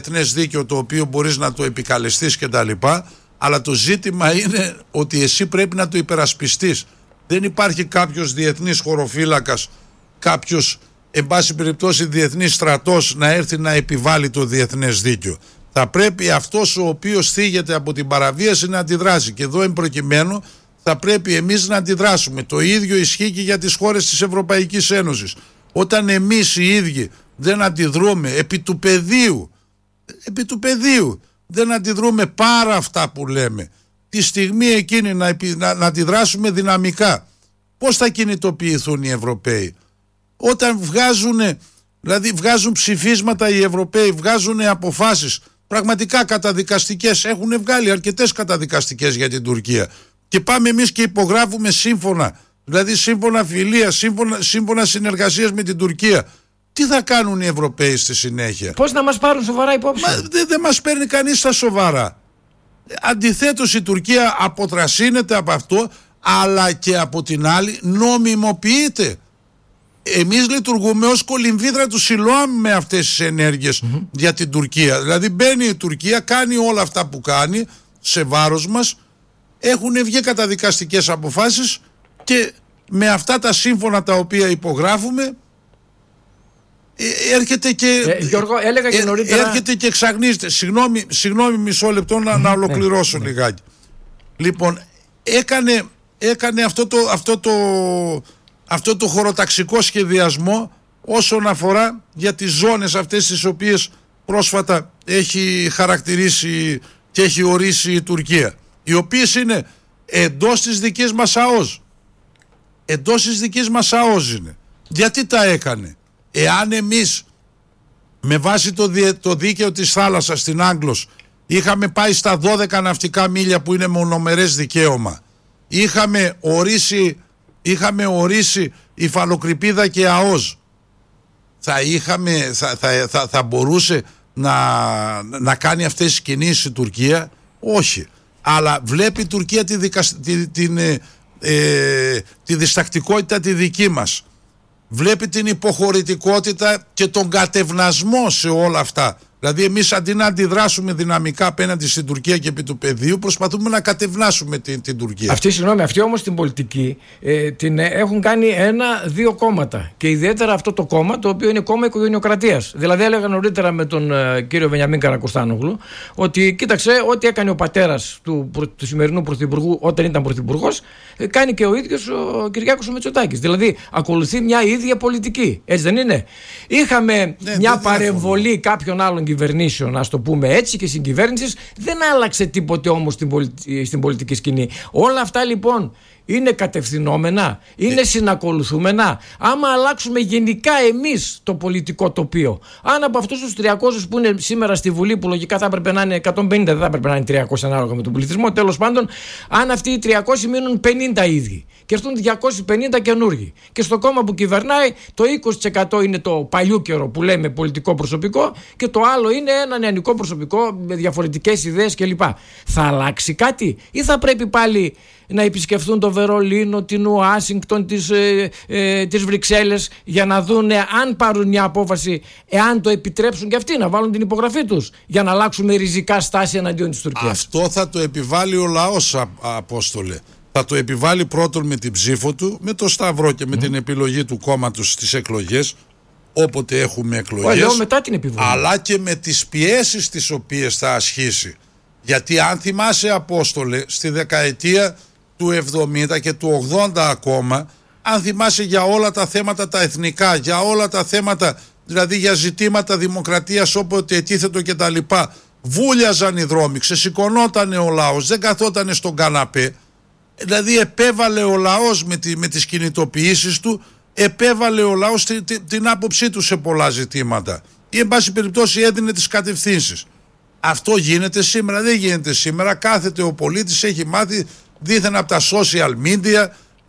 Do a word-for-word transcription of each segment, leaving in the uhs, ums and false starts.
διεθνές δίκαιο το οποίο μπορείς να το επικαλεστείς και τα λοιπά, αλλά το ζήτημα είναι ότι εσύ πρέπει να το υπερασπιστείς. Δεν υπάρχει κάποιος διεθνής χωροφύλακας, κάποιος εν πάση περιπτώσει διεθνής στρατός να έρθει να επιβάλλει το διεθνές δίκαιο. Θα πρέπει αυτός ο οποίος θίγεται από την παραβίαση να αντιδράσει, και εδώ εν προκειμένου θα πρέπει εμείς να αντιδράσουμε. Το ίδιο ισχύει και για τις χώρες της Ευρωπαϊκής Ένωσης. Όταν εμείς οι ίδιοι δεν αντιδρούμε επί του πεδίου, επί του πεδίου δεν αντιδρούμε πάρα αυτά που λέμε, τη στιγμή εκείνη να, να, να αντιδράσουμε δυναμικά, πώς θα κινητοποιηθούν οι Ευρωπαίοι? Όταν βγάζουν, δηλαδή βγάζουν ψηφίσματα οι Ευρωπαίοι, βγάζουν αποφάσεις πραγματικά καταδικαστικές, έχουν βγάλει αρκετές καταδικαστικές για την Τουρκία, και πάμε εμείς και υπογράφουμε σύμφωνα, δηλαδή σύμφωνα φιλίας, σύμφωνα, σύμφωνα συνεργασίας με την Τουρκία. Τι θα κάνουν οι Ευρωπαίοι στη συνέχεια? Πώς να μας πάρουν σοβαρά υπόψη? Δεν δε μας παίρνει κανείς στα σοβαρά. Αντιθέτως η Τουρκία αποτρασύνεται από αυτό, αλλά και από την άλλη νομιμοποιείται. Εμείς λειτουργούμε ως κολυμβίδρα του Σιλοάμ με αυτές τις ενέργειες mm-hmm. για την Τουρκία. Δηλαδή μπαίνει η Τουρκία, κάνει όλα αυτά που κάνει σε βάρος μας, έχουν βγει καταδικαστικές αποφάσεις, και με αυτά τα σύμφωνα τα οποία υπογράφουμε έρχεται και, ε, Γιώργο, έλεγα και νωρίτερα... έρχεται και εξαγνίζεται. Συγγνώμη, συγγνώμη μισό λεπτό να, να ολοκληρώσω ναι, λιγάκι. Ναι. Λοιπόν, έκανε, έκανε αυτό, το, αυτό, το, αυτό το χωροταξικό σχεδιασμό όσον αφορά για τις ζώνες αυτές τις οποίες πρόσφατα έχει χαρακτηρίσει και έχει ορίσει η Τουρκία, οι οποίες είναι εντός της δικής μας ΑΟΣ. Εντός της δικής μας ΑΟΣ είναι. Γιατί τα έκανε? Εάν εμείς με βάση το, δι, το δίκαιο της θάλασσας στην Άγγλος είχαμε πάει στα δώδεκα ναυτικά μίλια που είναι μονομερές δικαίωμα, είχαμε ορίσει, είχαμε ορίσει υφαλοκρηπίδα και ΑΟΣ, θα, είχαμε, θα, θα, θα, θα μπορούσε να, να κάνει αυτές τις κινήσεις η Τουρκία? Όχι. Αλλά βλέπει η Τουρκία τη, δικα, τη, την, ε, ε, τη διστακτικότητα τη δική μας. Βλέπει την υποχωρητικότητα και τον κατευνασμό σε όλα αυτά. Δηλαδή εμείς αντί να αντιδράσουμε δυναμικά απέναντι στην Τουρκία και επί του πεδίου, προσπαθούμε να κατευνάσουμε την, την Τουρκία. Αυτή, συγγνώμη, αυτοί όμως την πολιτική ε, την ε, έχουν κάνει ένα-δύο κόμματα. Και ιδιαίτερα αυτό το κόμμα, το οποίο είναι κόμμα οικογενειοκρατίας. Δηλαδή έλεγα νωρίτερα με τον ε, κύριο Βενιαμίν Καρακοστάνογλου ότι κοίταξε, ό,τι έκανε ο πατέρας του, του σημερινού πρωθυπουργού όταν ήταν πρωθυπουργός, ε, κάνει και ο ίδιος ο Κυριάκος ο Μητσοτάκης. Δηλαδή ακολουθεί μια ίδια πολιτική. Έτσι δεν είναι? Είχαμε ναι, μια παρεμβολή κάποιων άλλων κυβερνήσεων, ας το πούμε έτσι, και συγκυβέρνησης, δεν άλλαξε τίποτε όμως στην, πολιτι... στην πολιτική σκηνή. Όλα αυτά λοιπόν είναι κατευθυνόμενα, είναι συνακολουθούμενα. Άμα αλλάξουμε γενικά εμείς το πολιτικό τοπίο, αν από αυτούς τους τριακόσιους που είναι σήμερα στη Βουλή, που λογικά θα έπρεπε να είναι εκατόν πενήντα, δεν θα έπρεπε να είναι τριακόσια ανάλογα με τον πληθυσμό, τέλος πάντων, αν αυτοί οι τριακόσιοι μείνουν πενήντα ίδιοι και έρθουν διακόσιοι πενήντα καινούργοι, και στο κόμμα που κυβερνάει το είκοσι τοις εκατό είναι το παλιούκαιρο που λέμε πολιτικό προσωπικό, και το άλλο είναι ένα νεανικό προσωπικό με διαφορετικές ιδέες κλπ. Θα αλλάξει κάτι ή θα πρέπει πάλι να επισκεφθούν το Βερολίνο, την Ουάσιγκτον, τις, ε, ε, τις Βρυξέλλες, για να δουν αν πάρουν μια απόφαση, εάν το επιτρέψουν και αυτοί να βάλουν την υπογραφή τους, για να αλλάξουμε ριζικά στάση εναντίον της Τουρκίας? Αυτό θα το επιβάλλει ο λαός, α, Απόστολε. Θα το επιβάλλει πρώτον με την ψήφο του, με το σταυρό και με mm. την επιλογή του κόμματος στις εκλογές, όποτε έχουμε εκλογές. Λέω μετά την επιβολή. Αλλά και με τις πιέσεις τις οποίες θα ασχίσει. Γιατί αν θυμάσαι, Απόστολε, στη δεκαετία του εβδομήντα και του ογδόντα ακόμα, αν θυμάσαι, για όλα τα θέματα τα εθνικά, για όλα τα θέματα, δηλαδή για ζητήματα δημοκρατίας όποτε ετίθετο και τα λοιπά, βούλιαζαν οι δρόμοι, ξεσηκωνότανε ο λαός, δεν καθότανε στον καναπέ. Δηλαδή επέβαλε ο λαός με, τη, με τις κινητοποιήσεις του, επέβαλε ο λαός τη, τη, την άποψή του σε πολλά ζητήματα, ή εν πάση περιπτώσει έδινε τις κατευθύνσεις. Αυτό γίνεται σήμερα? Δεν γίνεται σήμερα. Κάθεται ο πολίτης, έχει μάθει δήθεν από τα social media,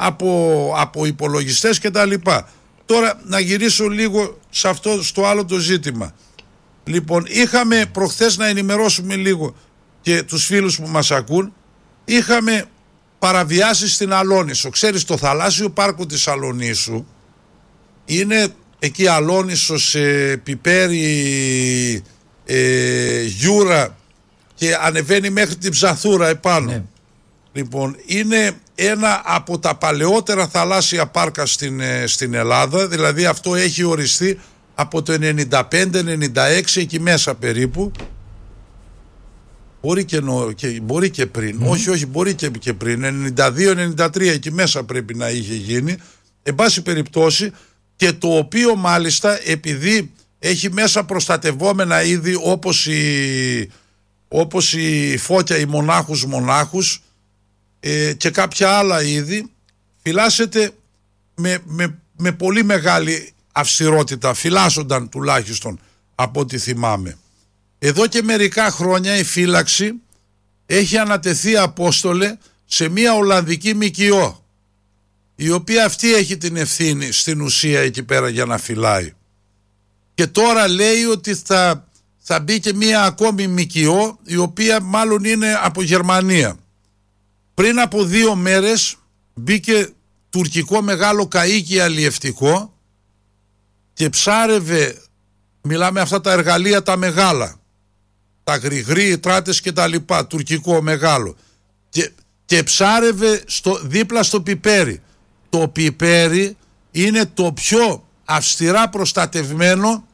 από, από υπολογιστές και τα λοιπά. Τώρα να γυρίσω λίγο σε αυτό, στο άλλο το ζήτημα. Λοιπόν, είχαμε προχθές, να ενημερώσουμε λίγο και τους φίλους που μας ακούν, είχαμε παραβιάσεις στην Αλόνισο. Ξέρεις, το θαλάσσιο πάρκο της Αλονίσου είναι εκεί Αλόνισος, σε Πιπέρι, ε, Γιούρα και ανεβαίνει μέχρι την Ψαθούρα επάνω. Ναι. Λοιπόν, είναι ένα από τα παλαιότερα θαλάσσια πάρκα στην, στην Ελλάδα, δηλαδή αυτό έχει οριστεί από το ενενήντα πέντε ενενήντα έξι εκεί μέσα περίπου. Μπορεί και, νο, και, μπορεί και πριν, mm. όχι όχι μπορεί και, και πριν, ενενήντα δύο ενενήντα τρία εκεί μέσα πρέπει να είχε γίνει, εν πάση περιπτώσει, και το οποίο μάλιστα επειδή έχει μέσα προστατευόμενα είδη όπως η, όπως η φώκια, οι μονάχους μονάχους ε, και κάποια άλλα είδη, φυλάσσεται με, με, με πολύ μεγάλη αυστηρότητα, φυλάσσονταν τουλάχιστον από ό,τι θυμάμαι. Εδώ και μερικά χρόνια η φύλαξη έχει ανατεθεί, Απόστολε, σε μια Ολλανδική ΜΚΟ, η οποία αυτή έχει την ευθύνη στην ουσία εκεί πέρα για να φυλάει. Και τώρα λέει ότι θα, θα μπει και μια ακόμη ΜΚΟ, η οποία μάλλον είναι από Γερμανία. Πριν από δύο μέρες μπήκε τουρκικό μεγάλο καΐκι αλλιευτικό και ψάρευε, μιλάμε αυτά τα εργαλεία τα μεγάλα, τα γρηγροί, οι τράτες και τα λοιπά, τουρκικό μεγάλο, και, και ψάρευε στο, δίπλα στο πιπέρι. Το πιπέρι είναι το πιο αυστηρά προστατευμένο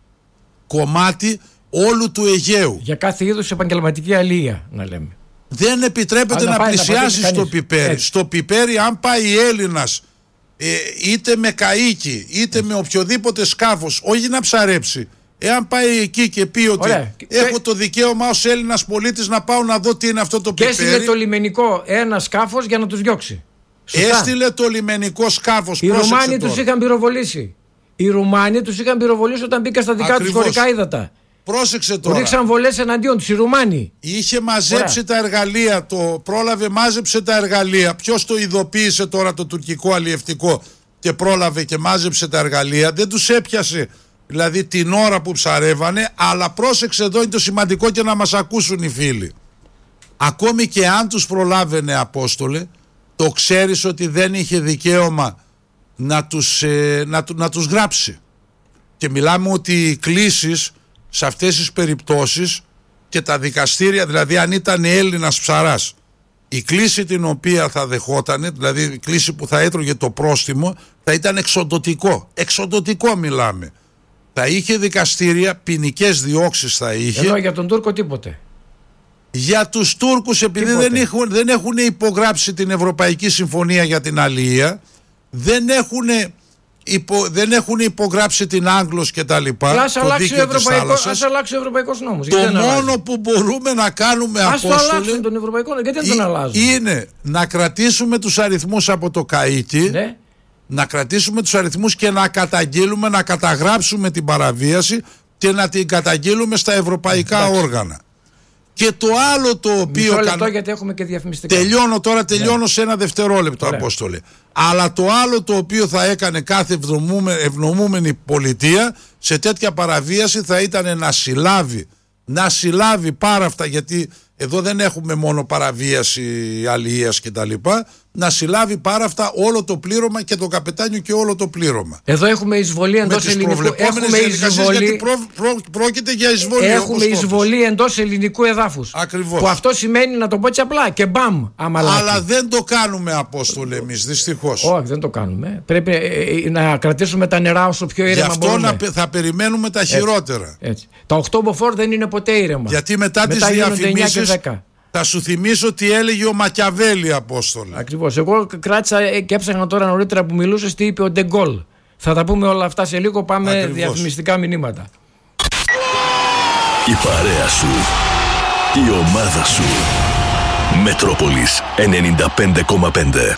κομμάτι όλου του Αιγαίου. Για κάθε είδους επαγγελματική αλληλεία, να λέμε. Δεν επιτρέπεται να, να πλησιάσει στο πιπέρι. Έτσι. Στο πιπέρι, αν πάει Έλληνας ε, είτε με καΐκι είτε Έτσι. με οποιοδήποτε σκάφος, όχι να ψαρέψει, εάν πάει εκεί και πει ότι Ωραία. έχω το δικαίωμα ως Έλληνας πολίτης να πάω να δω τι είναι αυτό το πιπέρι. Και έστειλε το λιμενικό ένα σκάφος για να τους διώξει. Σωστά. Έστειλε το λιμενικό σκάφος. Οι Ρουμάνοι τους είχαν πυροβολήσει. Οι Ρουμάνοι τους είχαν πυροβολήσει όταν μπήκαν στα δικά τους χωρικά ύδατα. Πρόσεξε τώρα. Ρίξαν βολές εναντίον τους οι Ρουμάνοι. Είχε μαζέψει Ωραία. τα εργαλεία, το πρόλαβε, μάζεψε τα εργαλεία. Ποιος το ειδοποίησε τώρα το τουρκικό αλλιευτικό και πρόλαβε και μάζεψε τα εργαλεία? Δεν τους έπιασε δηλαδή την ώρα που ψαρεύανε, αλλά πρόσεξε, εδώ είναι το σημαντικό και να μας ακούσουν οι φίλοι. Ακόμη και αν τους προλάβαινε, Απόστολε, το ξέρεις ότι δεν είχε δικαίωμα να τους, ε, να, να τους γράψει. Και μιλάμε ότι οι κλήσεις σε αυτές τις περιπτώσεις και τα δικαστήρια, δηλαδή αν ήταν Έλληνας ψαράς, η κλήση την οποία θα δεχότανε, δηλαδή η κλήση που θα έτρωγε το πρόστιμο, θα ήταν εξοντωτικό. Εξοντωτικό μιλάμε. Θα είχε δικαστήρια, ποινικές διώξεις θα είχε. Ενώ για τον Τούρκο τίποτε. Για τους Τούρκους, επειδή δεν έχουν, δεν έχουν υπογράψει την Ευρωπαϊκή Συμφωνία για την αλληλεία, δεν έχουν, υπο, δεν έχουν υπογράψει την Άγγλος και τα λοιπά. Ας αλλάξει ο Ευρωπαϊκός νόμος. Το μόνο αλλάζει. που μπορούμε να κάνουμε, Ας Απόστολε, το αλλάξουν τον Ευρωπαϊκό νόμο, γιατί δεν τον αλλάζουν? Είναι να κρατήσουμε τους αριθμούς από το καΐκι, ναι. να κρατήσουμε τους αριθμούς και να καταγγείλουμε, να καταγράψουμε την παραβίαση και να την καταγγείλουμε στα ευρωπαϊκά Εντάξει. όργανα. Και το άλλο το οποίο. Μισό λεπτό, γιατί έχουμε και διαφημιστικά. Τελειώνω τώρα, τελειώνω ναι. σε ένα δευτερόλεπτο, Ωραία. Απόστολε. Αλλά το άλλο το οποίο θα έκανε κάθε ευνομούμενη πολιτεία σε τέτοια παραβίαση θα ήταν να συλλάβει, να συλλάβει πάρα αυτά, γιατί εδώ δεν έχουμε μόνο παραβίαση αλληλείας και τα λοιπά, να συλλάβει πάρα αυτά όλο το πλήρωμα και το καπετάνιο και όλο το πλήρωμα. Εδώ έχουμε εισβολή εντός ελληνικού. Έχουμε εισβολή. Γιατί προ, προ, πρόκειται για εισβολή. Έχουμε εισβολή εντός ελληνικού εδάφους. Ακριβώς. Που αυτό σημαίνει, να το πω έτσι απλά, και μπαμ, αμαλάκι. Αλλά δεν το κάνουμε, Απόστολε, εμείς, δυστυχώς. Όχι, δεν το κάνουμε. Πρέπει ε, να κρατήσουμε τα νερά όσο πιο ήρεμα Γι' αυτό μπορούμε. Να, θα περιμένουμε τα χειρότερα. Έτσι, έτσι. Τα οκτώ μποφόρ δεν είναι ποτέ ήρεμα. Γιατί μετά, μετά τις διαφημίσεις. Θα σου θυμίσω τι έλεγε ο Μακιαβέλη, Απόστολε. Ακριβώς. Εγώ κράτησα και έψαχνα τώρα νωρίτερα που μιλούσες τι είπε ο Ντεγκόλ. Θα τα πούμε όλα αυτά σε λίγο. Πάμε Ακριβώς. διαφημιστικά μηνύματα. Η παρέα σου, η ομάδα σου. Μετρόπολης ενενήντα πέντε κόμμα πέντε.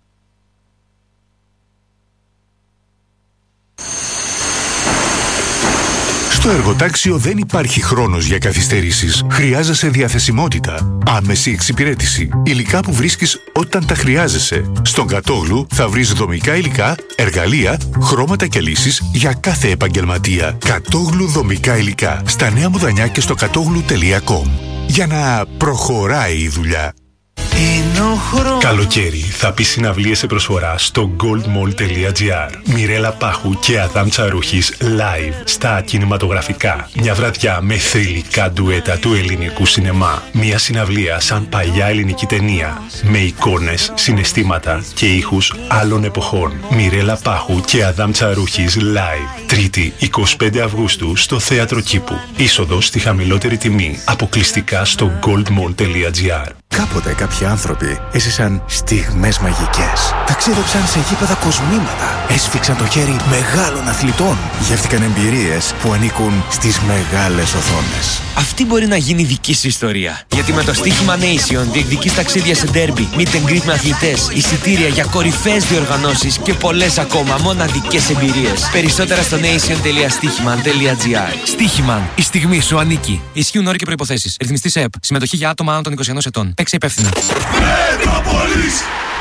Στο εργοτάξιο δεν υπάρχει χρόνος για καθυστερήσεις. Χρειάζεσαι διαθεσιμότητα, άμεση εξυπηρέτηση, υλικά που βρίσκεις όταν τα χρειάζεσαι. Στον Κατόγλου θα βρεις δομικά υλικά, εργαλεία, χρώματα και λύσεις για κάθε επαγγελματία. Κατόγλου δομικά υλικά. Στα Νέα Μουδανιά και στο κατόγλου τελεία κομ. Για να προχωράει η δουλειά. Καλοκαίρι θα πει συναυλίες σε προσφορά στο goldmall τελεία gr. Μιρέλα Πάχου και Αδάμ Τσαρούχης live στα κινηματογραφικά. Μια βραδιά με θρυλικά ντουέτα του ελληνικού σινεμά. Μια συναυλία σαν παλιά ελληνική ταινία. Με εικόνες, συναισθήματα και ήχους άλλων εποχών. Μιρέλα Πάχου και Αδάμ Τσαρούχης live. Τρίτη εικοστή πέμπτη Αυγούστου στο Θέατρο Κήπου. Είσοδος στη χαμηλότερη τιμή. Αποκλειστικά στο goldmall τελεία gr. Κάποτε κάποιοι άνθρωποι έζησαν στιγμές μαγικές. Ταξίδεψαν σε γήπεδα κοσμήματα. Έσφιξαν το χέρι μεγάλων αθλητών. Γεύτηκαν εμπειρίες που ανήκουν στις μεγάλες οθόνες. Αυτή μπορεί να γίνει δική σου ιστορία. Γιατί με το στοίχημα Nation διεκδικείς ταξίδια σε ντέρμπι, meet and greet με αθλητές, εισιτήρια για κορυφαίες διοργανώσεις και πολλές ακόμα μοναδικές εμπειρίες. Περισσότερα στο nation τελεία στοίχημαν τελεία gr. Στοίχημαν, η στιγμή σου ανήκει. Ισχύουν όροι και προϋποθέσεις. Ρυθμιστή σε ΕΠ. Συμμετοχή για άτομα άνω των είκοσι ενός ετών. Παίξε υπεύθυνα. Μετρόπολης.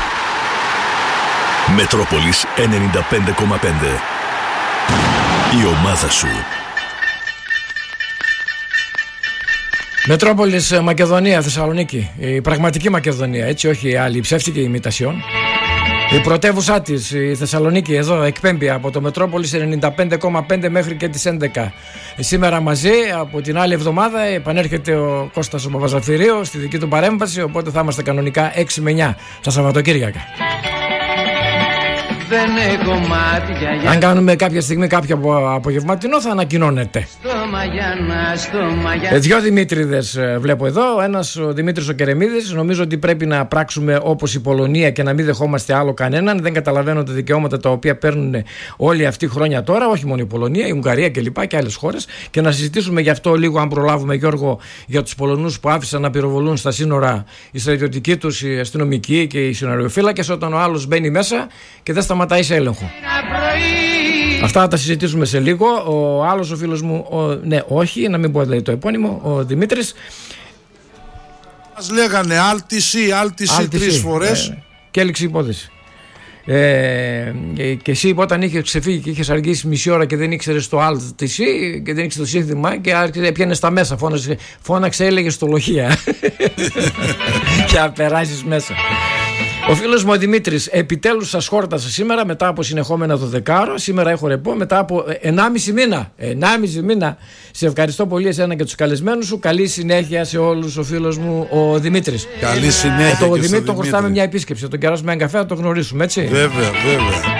Μετρόπολης ενενήντα πέντε κόμμα πέντε. Η ομάδα σου. Μετρόπολης Μακεδονία, Θεσσαλονίκη. Η πραγματική Μακεδονία, έτσι, όχι η άλλη, η ψεύτικη ημιτασιόν. Η πρωτεύουσά της, η Θεσσαλονίκη, εδώ εκπέμπει από το Μετρόπολης ενενήντα πέντε κόμμα πέντε μέχρι και τις έντεκα. Σήμερα μαζί, από την άλλη εβδομάδα, επανέρχεται ο Κώστας ο Παπαζαφυρίου στη δική του παρέμβαση, οπότε θα είμαστε κανονικά έξι με εννιά στα Σαββατοκύριακα. Δεν έχω μάτια για... Αν κάνουμε κάποια στιγμή κάποιο απογευματινό θα ανακοινώνεται. ε, Δυο Δημήτριδες βλέπω εδώ. Ένας ο Δημήτρης ο Κερεμίδης. Νομίζω ότι πρέπει να πράξουμε όπως η Πολωνία και να μην δεχόμαστε άλλο κανέναν. Δεν καταλαβαίνω τα δικαιώματα τα οποία παίρνουν όλοι αυτοί χρόνια τώρα. Όχι μόνο η Πολωνία, η Ουγγαρία κλπ. Και άλλες χώρες. Και να συζητήσουμε γι' αυτό λίγο, αν προλάβουμε, Γιώργο, για τους Πολωνούς που άφησαν να πυροβολούν στα σύνορα οι στρατιωτικοί τους, οι αστυνομικοί και οι συνοριοφύλακες, όταν ο άλλος μπαίνει μέσα και δεν σταματάει σε έλεγχο. Αυτά θα τα συζητήσουμε σε λίγο. Ο άλλος ο φίλος μου, ο, ναι, όχι, να μην πω δηλαδή το επώνυμο, ο Δημήτρης. Μας λέγανε Άλτισι, Άλτισι τρεις φορές. Ε, και έληξε η υπόθεση. Ε, και εσύ όταν είχες ξεφύγει και είχες αργήσει μισή ώρα και δεν ήξερες το Άλτισι και δεν ήξερες το σύνθημα και άρχισε, πιάνες τα μέσα, φώναξε, φώναξε έλεγε στο λοχεία. Και να περάσεις μέσα. Ο φίλος μου ο Δημήτρης, επιτέλους σας χόρτασα σήμερα μετά από συνεχόμενα δωδεκάωρο. Σήμερα έχω ρεπό μετά από ενάμιση μήνα. ενάμιση μήνα. Σε ευχαριστώ πολύ εσένα και τους καλεσμένους σου. Καλή συνέχεια σε όλους ο φίλος μου ο Δημήτρης. Καλή συνέχεια. Ε, το ο Δημήτρη τον χρωστάμε μια επίσκεψη. Τον κεράσουμε έναν καφέ να το γνωρίσουμε, έτσι. Βέβαια, βέβαια.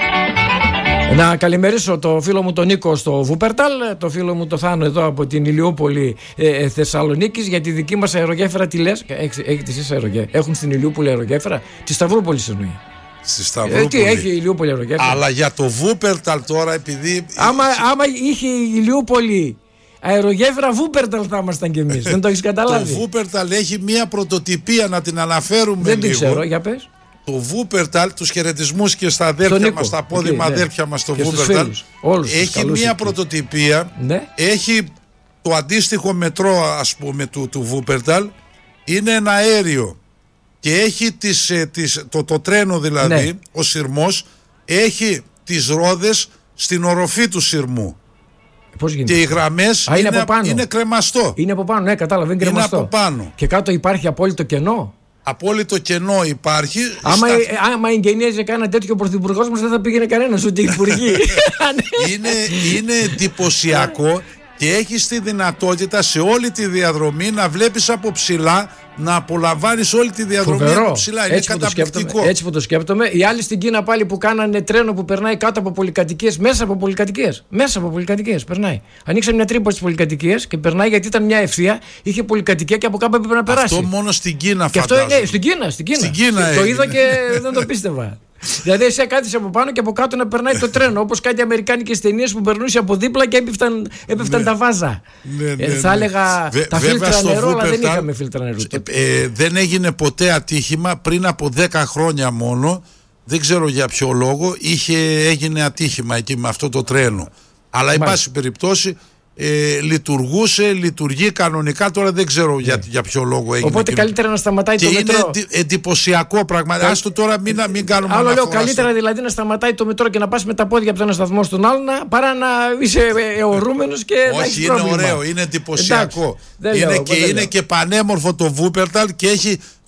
Να καλημερίσω το φίλο μου τον Νίκο στο Βούπερταλ, το φίλο μου το Θάνο εδώ από την Ηλιούπολη ε, Θεσσαλονίκης, για τη δική μας αερογέφυρα. Τι λες, έχετε εσείς αερογέφυρα? Έχουν στην Ηλιούπολη αερογέφυρα? Τη Σταυρούπολη εννοεί. Στη Σταυρούπολη. Ε, τι έχει η Ηλιούπολη αερογέφυρα? Αλλά για το Βούπερταλ τώρα, επειδή. Άμα, άμα είχε η Ηλιούπολη αερογέφυρα, Βούπερταλ θα ήμασταν κι εμείς. Δεν το έχεις καταλάβει? Το Βούπερταλ έχει μία πρωτοτυπία, να την αναφέρουμε. Δεν λίγο. την ξέρω, για πες. Το Βούπερταλ, τους χαιρετισμούς και στα αδέρφια μας, στα απόδημα okay, αδέρφια ναι. μας στο Βούπερταλ, έχει μία πρωτοτυπία, ναι. Έχει το αντίστοιχο μετρό, ας πούμε, του, του Βούπερταλ, είναι ένα αέριο και έχει τις, τις, το, το τρένο δηλαδή, ναι. Ο σειρμός έχει τις ρόδες στην οροφή του σειρμού. Πώς γίνεται? Και οι γραμμές Α, είναι, είναι, είναι, είναι κρεμαστό. Είναι από πάνω, ναι, κατάλαβα, είναι κρεμαστό. Είναι από πάνω. Και κάτω υπάρχει απόλυτο κενό. Απόλυτο κενό υπάρχει. Άμα, στα... άμα εγγενίαζε κανένα τέτοιο πρωθυπουργός μας, δεν θα πήγαινε κανένας ούτε υπουργοί. είναι, είναι εντυπωσιακό και έχεις τη δυνατότητα σε όλη τη διαδρομή να βλέπεις από ψηλά, να απολαμβάνεις όλη τη διαδρομή. Φοβερό. Από ψηλά. Είναι έτσι καταπληκτικό. Έτσι που το σκέπτομαι. Οι άλλοι στην Κίνα πάλι που κάνανε τρένο που περνάει κάτω από πολυκατοικίες, μέσα από πολυκατοικίες. Μέσα από πολυκατοικίες περνάει. Ανοίξαν μια τρύπα στις πολυκατοικίες και περνάει, γιατί ήταν μια ευθεία, είχε πολυκατοικία και από κάπου έπρεπε να περάσει. Αυτό μόνο στην Κίνα και φαντάζομαι. Αυτό, ναι, στην Κίνα. Στην Κίνα. Στην Κίνα το είδα και δεν το πίστευα. Δηλαδή, εσύ κάθεσαι από πάνω και από κάτω να περνάει το τρένο. Όπως κάτι αμερικάνικες ταινίες που περνούσε από δίπλα και έπεφταν, έπεφταν ναι. τα βάζα. Ναι, ναι, ναι. Ε, θα έλεγα Βε, τα φίλτρα νερό, αλλά δεν είχαμε φίλτρα νερού. Ε, ε, δεν έγινε ποτέ ατύχημα πριν από δέκα χρόνια μόνο. Δεν ξέρω για ποιο λόγο. Είχε, έγινε ατύχημα εκεί με αυτό το τρένο. Αλλά, εν πάση περιπτώσει, Ε, λειτουργούσε, λειτουργεί κανονικά. Τώρα δεν ξέρω yeah. για, για ποιο λόγο έγινε. Οπότε και... καλύτερα να σταματάει και το μετρό. Και είναι εντυπωσιακό πράγμα. Κα... Άστο τώρα μην, μην κάνουμε άλλο λέω, καλύτερα δηλαδή να σταματάει το μετρό και να πας με τα πόδια από τον ένα σταθμό στον άλλο, παρά να είσαι αιωρούμενος και όχι, να έχεις είναι πρόβλημα. ωραίο, είναι εντυπωσιακό. Εντάξει, είναι λέω, και, είναι και πανέμορφο το Βούπερταλ και έχει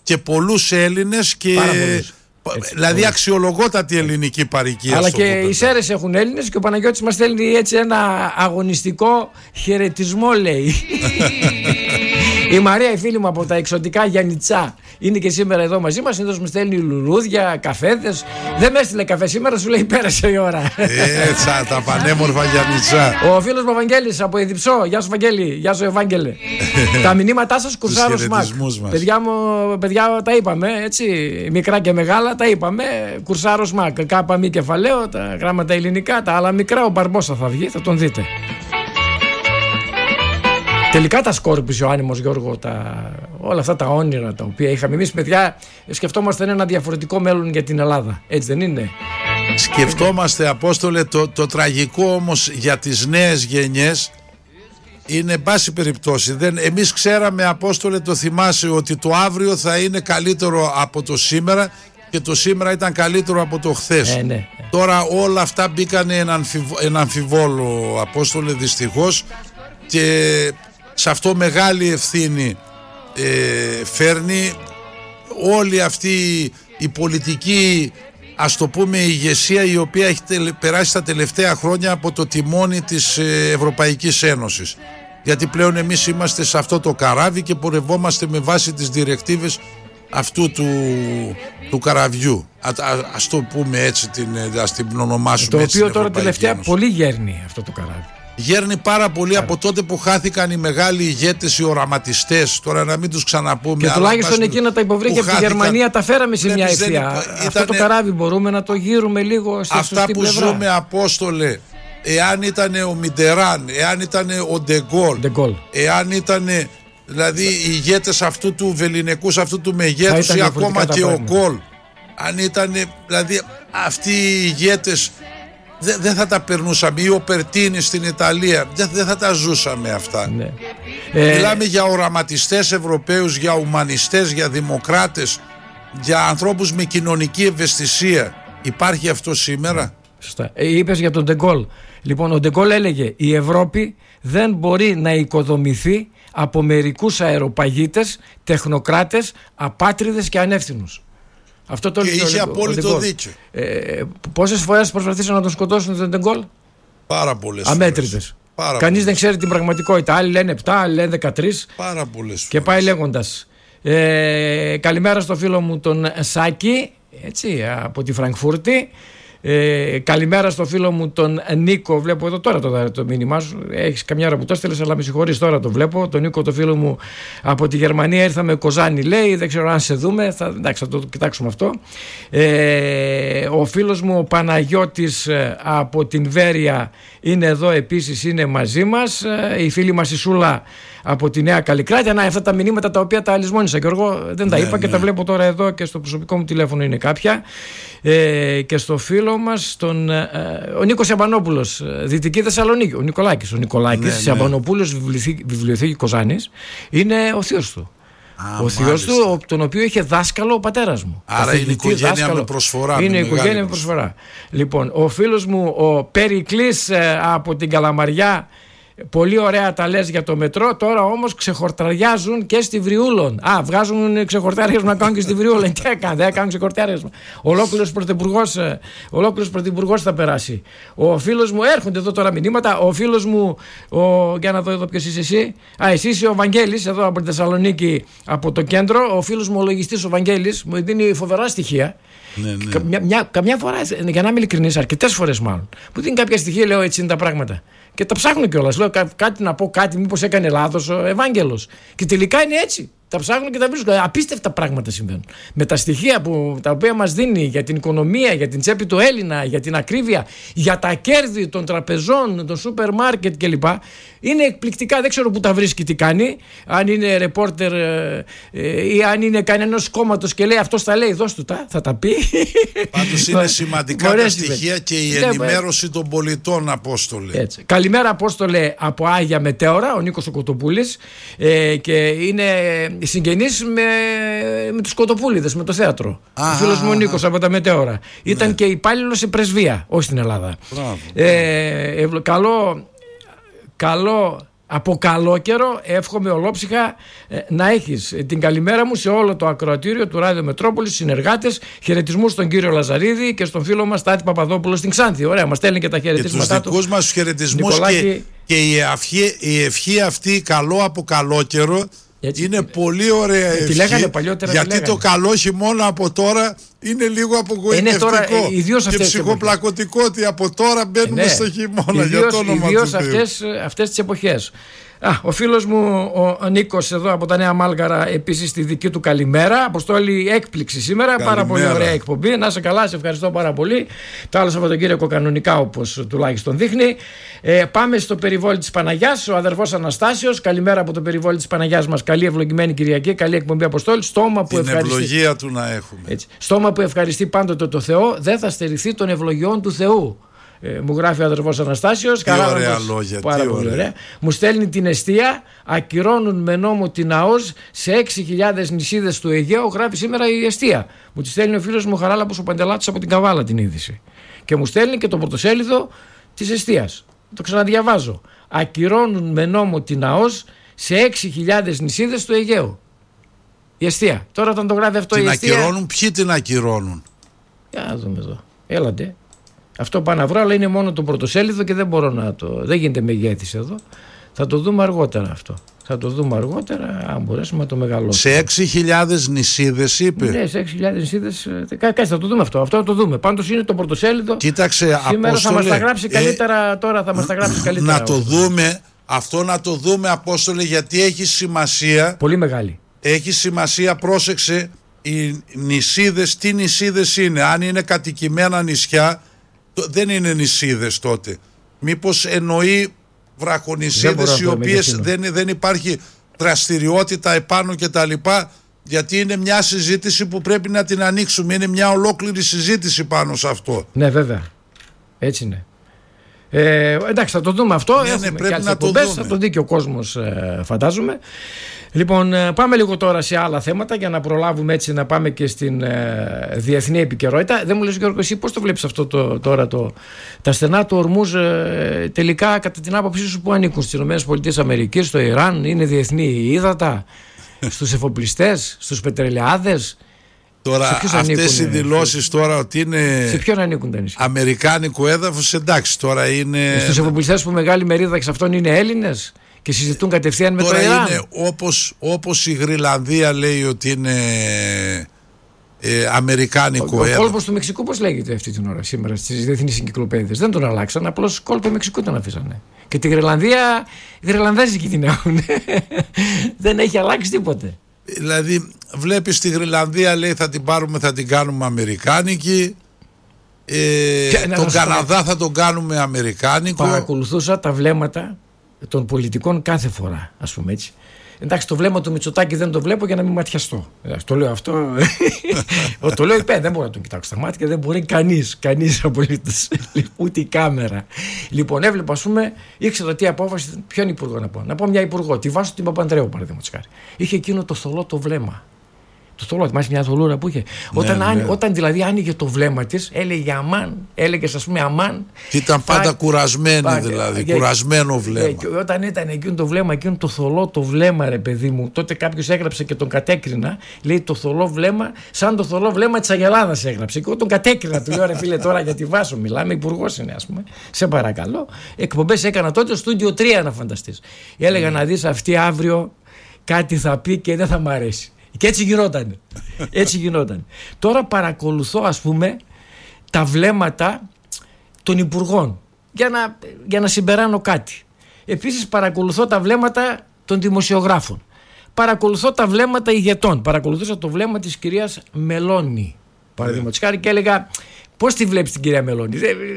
και πολλούς Έλληνες και έτσι, δηλαδή πολύ. Αξιολογότατη ελληνική παροικία. Αλλά και οι Σέρρες έχουν Έλληνες και ο Παναγιώτης μας στέλνει έτσι ένα αγωνιστικό χαιρετισμό, λέει. Η Μαρία, η φίλη μου από τα εξωτικά Γιαννιτσά, είναι και σήμερα εδώ μαζί μας. Συνήθως μου στέλνει λουλούδια, καφέδες. Δεν με έστειλε καφέ σήμερα, σου λέει πέρασε η ώρα. Έτσι, τα πανέμορφα Γιαννιτσά. Ο φίλος μου Βαγγέλης από Εδιψό. Γεια σου Βαγγέλη, γεια σου Ευάγγελε. Τα μηνύματά σας κουρσάρω ΣΜΑΚ. Παιδιά μου, παιδιά τα είπαμε, έτσι. Μικρά και μεγάλα τα είπαμε. Κουρσάρω ΣΜΑΚ. Κάπα μη κεφαλαίο, τα γράμματα ελληνικά, τα άλλα μικρά. Ο Μπαρμπόσα θα βγει, θα τον δείτε. Τελικά τα σκόρπισε ο άνεμος, Γιώργο, τα... όλα αυτά τα όνειρα τα οποία είχαμε εμείς, παιδιά. Σκεφτόμαστε ένα διαφορετικό μέλλον για την Ελλάδα, έτσι δεν είναι? Σκεφτόμαστε, Απόστολε, το, το τραγικό όμως για τις νέες γενιές είναι, εν πάση περιπτώσει, δεν, εμείς ξέραμε, Απόστολε, το θυμάσαι, ότι το αύριο θα είναι καλύτερο από το σήμερα και το σήμερα ήταν καλύτερο από το χθες. Ε, ναι. Τώρα όλα αυτά μπήκανε εν, αμφιβ... εν αμφιβόλο, Απόστολε, δυστυχώς, και σε αυτό μεγάλη ευθύνη ε, φέρνει όλη αυτή η πολιτική, ας το πούμε, ηγεσία, η οποία έχει τελε, περάσει τα τελευταία χρόνια από το τιμόνι της ε, Ευρωπαϊκής Ένωσης. Γιατί πλέον εμείς είμαστε σε αυτό το καράβι και πορευόμαστε με βάση τις διρεκτίβες αυτού του, του καραβιού. Α, α, ας το πούμε έτσι, την, ας την ονομάσουμε το έτσι. Το οποίο τώρα τελευταία Ένωση. Πολύ γέρνει αυτό το καράβι. Γέρνει πάρα πολύ Άρα. από τότε που χάθηκαν οι μεγάλοι ηγέτες, οι οραματιστές. Τώρα να μην τους ξαναπούμε. Και τουλάχιστον εκείνα τα υποβρύχια από τη Γερμανία τα φέραμε σε μια ευθεία. Υπα... Αυτό ήτανε... το καράβι μπορούμε να το γύρουμε λίγο στη αυτά που πλευρά. Ζούμε, Απόστολε, εάν ήταν ο Μιτεράν, εάν ήταν ο Ντεγκόλ, εάν ήταν δηλαδή οι ηγέτες αυτού του βεληνικούς, αυτού του μεγέθους, ή ακόμα και ο Κόλ, αν ήταν δηλαδή αυτοί οι ηγέτες, δεν δε θα τα περνούσαμε, ή ο Περτίνη στην Ιταλία, δεν δε θα τα ζούσαμε αυτά. Ναι. Μιλάμε ε... για οραματιστές Ευρωπαίους, για ουμανιστές, για δημοκράτες, για ανθρώπους με κοινωνική ευαισθησία. Υπάρχει αυτό σήμερα? Σωστά. Ε, είπες για τον Ντεγκόλ. Λοιπόν, ο Ντεγκόλ έλεγε η Ευρώπη δεν μπορεί να οικοδομηθεί από μερικούς αεροπαγίτες, τεχνοκράτες, απάτριδες και ανεύθυνους. Αυτό το και είχε ο, απόλυτο δίκιο. Ε, πόσες φορές προσπαθήσαν να τον σκοτώσουν τον Ντεγκόλ? Πάρα πολλές. Αμέτρητες. Κανείς δεν ξέρει την πραγματικότητα. Άλλοι λένε επτά, άλλοι λένε δεκατρία. Πάρα πολλές. Και πάει λέγοντας. Ε, καλημέρα στο φίλο μου τον Σάκη, έτσι, από τη Φραγκφούρτη. Ε, καλημέρα στο φίλο μου τον Νίκο. Βλέπω εδώ τώρα το, το μήνυμά σου. Έχεις καμιά ώρα που το έστειλες, αλλά με συγχωρείς, τώρα το βλέπω. Τον Νίκο, το φίλο μου από τη Γερμανία. Ήρθαμε Κοζάνη, λέει. Δεν ξέρω αν σε δούμε. Θα, εντάξει, θα το κοιτάξουμε αυτό. Ε, ο φίλος μου ο Παναγιώτης από την Βέρεια είναι εδώ επίσης, είναι μαζί μας. Ε, η φίλη μας η Σούλα από τη Νέα Καλλικράτεια. Να, αυτά τα μηνύματα τα οποία τα αλυσμόνισα και εγώ δεν τα ναι, είπα ναι. και τα βλέπω τώρα εδώ και στο προσωπικό μου τηλέφωνο είναι κάποια. Ε, και στο φίλο μας τον, ε, ο Νίκος Ιαμπανόπουλος, Δυτική Θεσσαλονίκη, ο Νικολάκης. Ο Νικολάκης ναι, Ιαμπανοπούλος, ναι. βιβλιοθήκη, βιβλιοθήκη Κοζάνης, είναι ο θείος του. Α, ο θείος του, τον οποίο είχε δάσκαλο ο πατέρας μου. Άρα είναι οικογένεια δάσκαλο. με προσφορά. Είναι οικογένεια με προσφορά. Λοιπόν, ο φίλος μου ο Περικλής ε, από την Καλαμαριά. Πολύ ωραία τα λες για το μετρό. Τώρα όμως ξεχορταριάζουν και στη Βριούλων. Α, βγάζουν ξεχορτάριασμα να κάνουν και στη Βριούλων. Τι έκανε, δεν κάνουν ξεχορτάριασμα. Ολόκληρος πρωθυπουργός, ολόκληρος πρωθυπουργός θα περάσει. Ο φίλος μου, έρχονται εδώ τώρα μηνύματα. Ο φίλος μου, ο, για να δω εδώ ποιος είσαι εσύ. Α, εσύ είσαι ο Βαγγέλης, εδώ από τη Θεσσαλονίκη, από το κέντρο. Ο φίλος μου, ο λογιστής ο Βαγγέλης, μου δίνει φοβερά στοιχεία. Ναι, ναι. Καμιά, μια, καμιά φορά, για να είμαι ειλικρινής, αρκετές φορές μάλλον, που δίνει κάποια στοιχεία, λέω έτσι είναι τα πράγματα. Και τα ψάχνω κιόλας. Λέω κά, κάτι να πω, κάτι, μήπως έκανε λάθος ο Ευάγγελος. Και τελικά είναι έτσι. Τα ψάχνω και τα βρίσκω. Απίστευτα πράγματα συμβαίνουν. Με τα στοιχεία που, τα οποία μας δίνει για την οικονομία, για την τσέπη του Έλληνα, για την ακρίβεια, για τα κέρδη των τραπεζών, των σούπερ μάρκετ κλπ. Είναι εκπληκτικά. Δεν ξέρω που τα βρίσκει, τι κάνει. Αν είναι ρεπόρτερ ε, ε, ή αν είναι κανένας κόμματος και λέει αυτός τα λέει, δώσ' του τα, θα τα πει. Πάντως είναι σημαντικά τα στοιχεία και η ενημέρωση των πολιτών, Απόστολε. Έτσι. Καλημέρα, Απόστολε, από Άγια Μετέωρα, ο Νίκος ο Κοτοπούλης. Ε, και είναι συγγενής με, με τους Κοτοπούληδες, με το θέατρο. Α, ο φίλος μου ο Νίκος από τα Μετέωρα. Ήταν ναι. και υπάλληλος σε πρεσβεία, όχι στην Ελλάδα. Μπράβο, μπράβο. Ε, ε, καλό, καλό Από καλό καιρό εύχομαι ολόψυχα ε, να έχεις την καλημέρα μου σε όλο το ακροατήριο του Ράδιο Μετρόπολης, συνεργάτες, χαιρετισμούς στον κύριο Λαζαρίδη και στον φίλο μας Τάτη Παπαδόπουλο στην Ξάνθη. Ωραία, μας στέλνει και τα χαιρετίσματά του. Και τους δικούς μας χαιρετισμούς και, και η, ευχή, η ευχή αυτή καλό από καλό καιρό. Έτσι, είναι πολύ ωραία ευχή, τη λέγανε παλιότερα, γιατί λέγανε. Το καλό χειμώνα από τώρα είναι λίγο απογοητευτικό ε, και ψυχοπλακωτικό ότι από τώρα μπαίνουμε ε, ναι. στο χειμώνα. Ιδίως αυτές, αυτές τις εποχές. Α, ο φίλος μου ο, ο Νίκος εδώ από τα Νέα Μάλγαρα επίσης τη δική του καλημέρα. Αποστόλη έκπληξη σήμερα. Καλημέρα. Πάρα πολύ ωραία εκπομπή. Να είσαι καλά, σε ευχαριστώ πάρα πολύ. Το άλλο Σαββατοκύριακο κανονικά όπως τουλάχιστον δείχνει. Ε, πάμε στο περιβόλι της Παναγιάς. Ο αδερφός Αναστάσιος. Καλημέρα από το περιβόλι της Παναγιάς μας. Καλή ευλογημένη Κυριακή. Καλή εκπομπή Αποστόλη. Στόμα που την ευχαριστεί. ευλογία του να έχουμε. Έτσι. Στόμα που ευχαριστεί πάντοτε το Θεό. Δεν θα στερηθεί των ευλογιών του Θεού. Ε, μου γράφει ο αδερφός Αναστάσιος. Τι ωραία λόγια. Πάρα τι πολύ ωραία. ωραία. Μου στέλνει την εστία. Ακυρώνουν με νόμο την ΑΟΣ σε έξι χιλιάδες νησίδες του Αιγαίου. Γράφει σήμερα η εστία. Μου τη στέλνει ο φίλος μου Χαράλαμπος ο Παντελάτος από την Καβάλα την είδηση. Και μου στέλνει και το πρωτοσέλιδο της εστίας. Το ξαναδιαβάζω. Ακυρώνουν με νόμο την ΑΟΣ σε έξι χιλιάδες νησίδες του Αιγαίου. Η εστία. Τώρα όταν το γράφει αυτό την η εστία. Την ακυρώνουν, ποιοι την ακυρώνουν. Για να δούμε εδώ. Έλατε. Αυτό πάω να βρω, αλλά είναι μόνο το πρωτοσέλιδο και δεν μπορώ να το. Δεν γίνεται μεγέθης εδώ. Θα το δούμε αργότερα αυτό. Θα το δούμε αργότερα, αν μπορέσουμε να το μεγαλώσουμε. Σε έξι χιλιάδες νησίδες είπε. Ναι, σε έξι χιλιάδες νησίδες. Κάτι θα το δούμε αυτό. Αυτό θα το δούμε. Πάντως είναι το πρωτοσέλιδο. Κοίταξε, σήμερα Απόστολε, θα μας τα γράψει καλύτερα. Ε, τώρα θα μας τα γράψει καλύτερα. Να το δούμε. Αυτό να το δούμε, Απόστολε, γιατί έχει σημασία. Πολύ μεγάλη. Έχει σημασία, πρόσεξε, οι νησίδες, τι νησίδες είναι. Αν είναι κατοικημένα νησιά, δεν είναι νησίδες τότε. Μήπως εννοεί βραχονησίδες οι οποίες δεν, δεν υπάρχει δραστηριότητα επάνω και τα λοιπά, γιατί είναι μια συζήτηση που πρέπει να την ανοίξουμε. Είναι μια ολόκληρη συζήτηση πάνω σε αυτό. Ναι, βέβαια. Έτσι είναι. Ε, εντάξει, θα το δούμε αυτό. Ναι, Έχουμε ναι, πρέπει και να το εκπομπές, δούμε. θα το δει και ο κόσμος, ε, φαντάζομαι. Λοιπόν, ε, πάμε λίγο τώρα σε άλλα θέματα για να προλάβουμε έτσι να πάμε και στην ε, διεθνή επικαιρότητα. Δεν μου λες, Γιώργο, εσύ πώς το βλέπεις αυτό το, τώρα το, τα στενά του Ορμούζ ε, τελικά κατά την άποψή σου που ανήκουν στις ΗΠΑ, στο Ιράν, είναι διεθνή ύδατα, στους εφοπλιστές, στους πετρελαιάδες? Τώρα αυτές οι δηλώσεις τώρα ότι είναι σε ποιον ανήκουν τα νησιά? αμερικάνικο έδαφος, εντάξει, τώρα είναι. Στους εφοπλιστές που μεγάλη μερίδα εξ αυτών είναι Έλληνες και συζητούν κατευθείαν με τώρα το Ιράν. Είναι όπως, όπως η Γρυλανδία λέει ότι είναι ε, αμερικάνικο ο, έδαφος. Ο κόλπος του Μεξικού πώς λέγεται αυτή την ώρα σήμερα στις διεθνείς εγκυκλοπαίδειες? Δεν τον αλλάξαν, απλώς κόλπο Μεξικού τον αφήσανε. Και τη Γρυλανδία, οι Γρυλανδέζικοι την έχουν. Δεν έχει αλλάξει τίποτε. Δηλαδή βλέπεις τη Γρυλανδία, λέει θα την πάρουμε, θα την κάνουμε αμερικάνικη, ε, και, τον Καναδά θα... θα τον κάνουμε αμερικάνικο. Παρακολουθούσα τα βλέμματα των πολιτικών κάθε φορά, ας πούμε έτσι. Εντάξει, το βλέμμα του Μητσοτάκη δεν το βλέπω για να μην ματιαστώ. Το λέω αυτό. Το λέω υπέρ, δεν μπορώ να τον κοιτάξω στα μάτια, δεν μπορεί κανείς, κανείς απολύτως. Ούτε η κάμερα. Λοιπόν, έβλεπα, ας πούμε, ήξερα τι απόφαση, ποιον υπουργό να πω. Να πω μια υπουργό, τη Βάσο την Παπανδρέου, παραδείγματος χάρη. Είχε εκείνο το θολό το βλέμμα. Το θολό, θυμάσαι μια θολούρα που είχε. Ναι, όταν, ναι. Άνοι, όταν δηλαδή άνοιγε το βλέμμα της, έλεγε αμάν, έλεγε ας πούμε αμάν. Και ήταν πάντα θα... κουρασμένη θα... δηλαδή, και... κουρασμένο βλέμμα. Και όταν ήταν εκείνο το βλέμμα, εκείνο το θολό το βλέμμα, ρε παιδί μου, τότε κάποιος έγραψε και τον κατέκρινα, λέει το θολό βλέμμα, σαν το θολό βλέμμα της Αγελάδας έγραψε. Και εγώ τον κατέκρινα, του λέω ρε φίλε, τώρα για τη Βάσο μιλάμε, υπουργός είναι, ας πούμε. Σε παρακαλώ. Εκπομπές έκανα τότε στο Studio τρία, να φανταστείς. Έλεγα mm. να δεις αυτή αύριο κάτι θα πει και δεν θα μ' αρέσει. Και έτσι γινόταν. Έτσι γινόταν. Τώρα παρακολουθώ, ας πούμε, τα βλέμματα των υπουργών για να, για να συμπεράνω κάτι. Επίσης παρακολουθώ τα βλέμματα των δημοσιογράφων. Παρακολουθώ τα βλέμματα ηγετών. Παρακολουθούσα το βλέμμα της κυρίας Μελώνη, παραδείγματος χάρη, και έλεγα πώς τη βλέπεις την κυρία Μελώνη?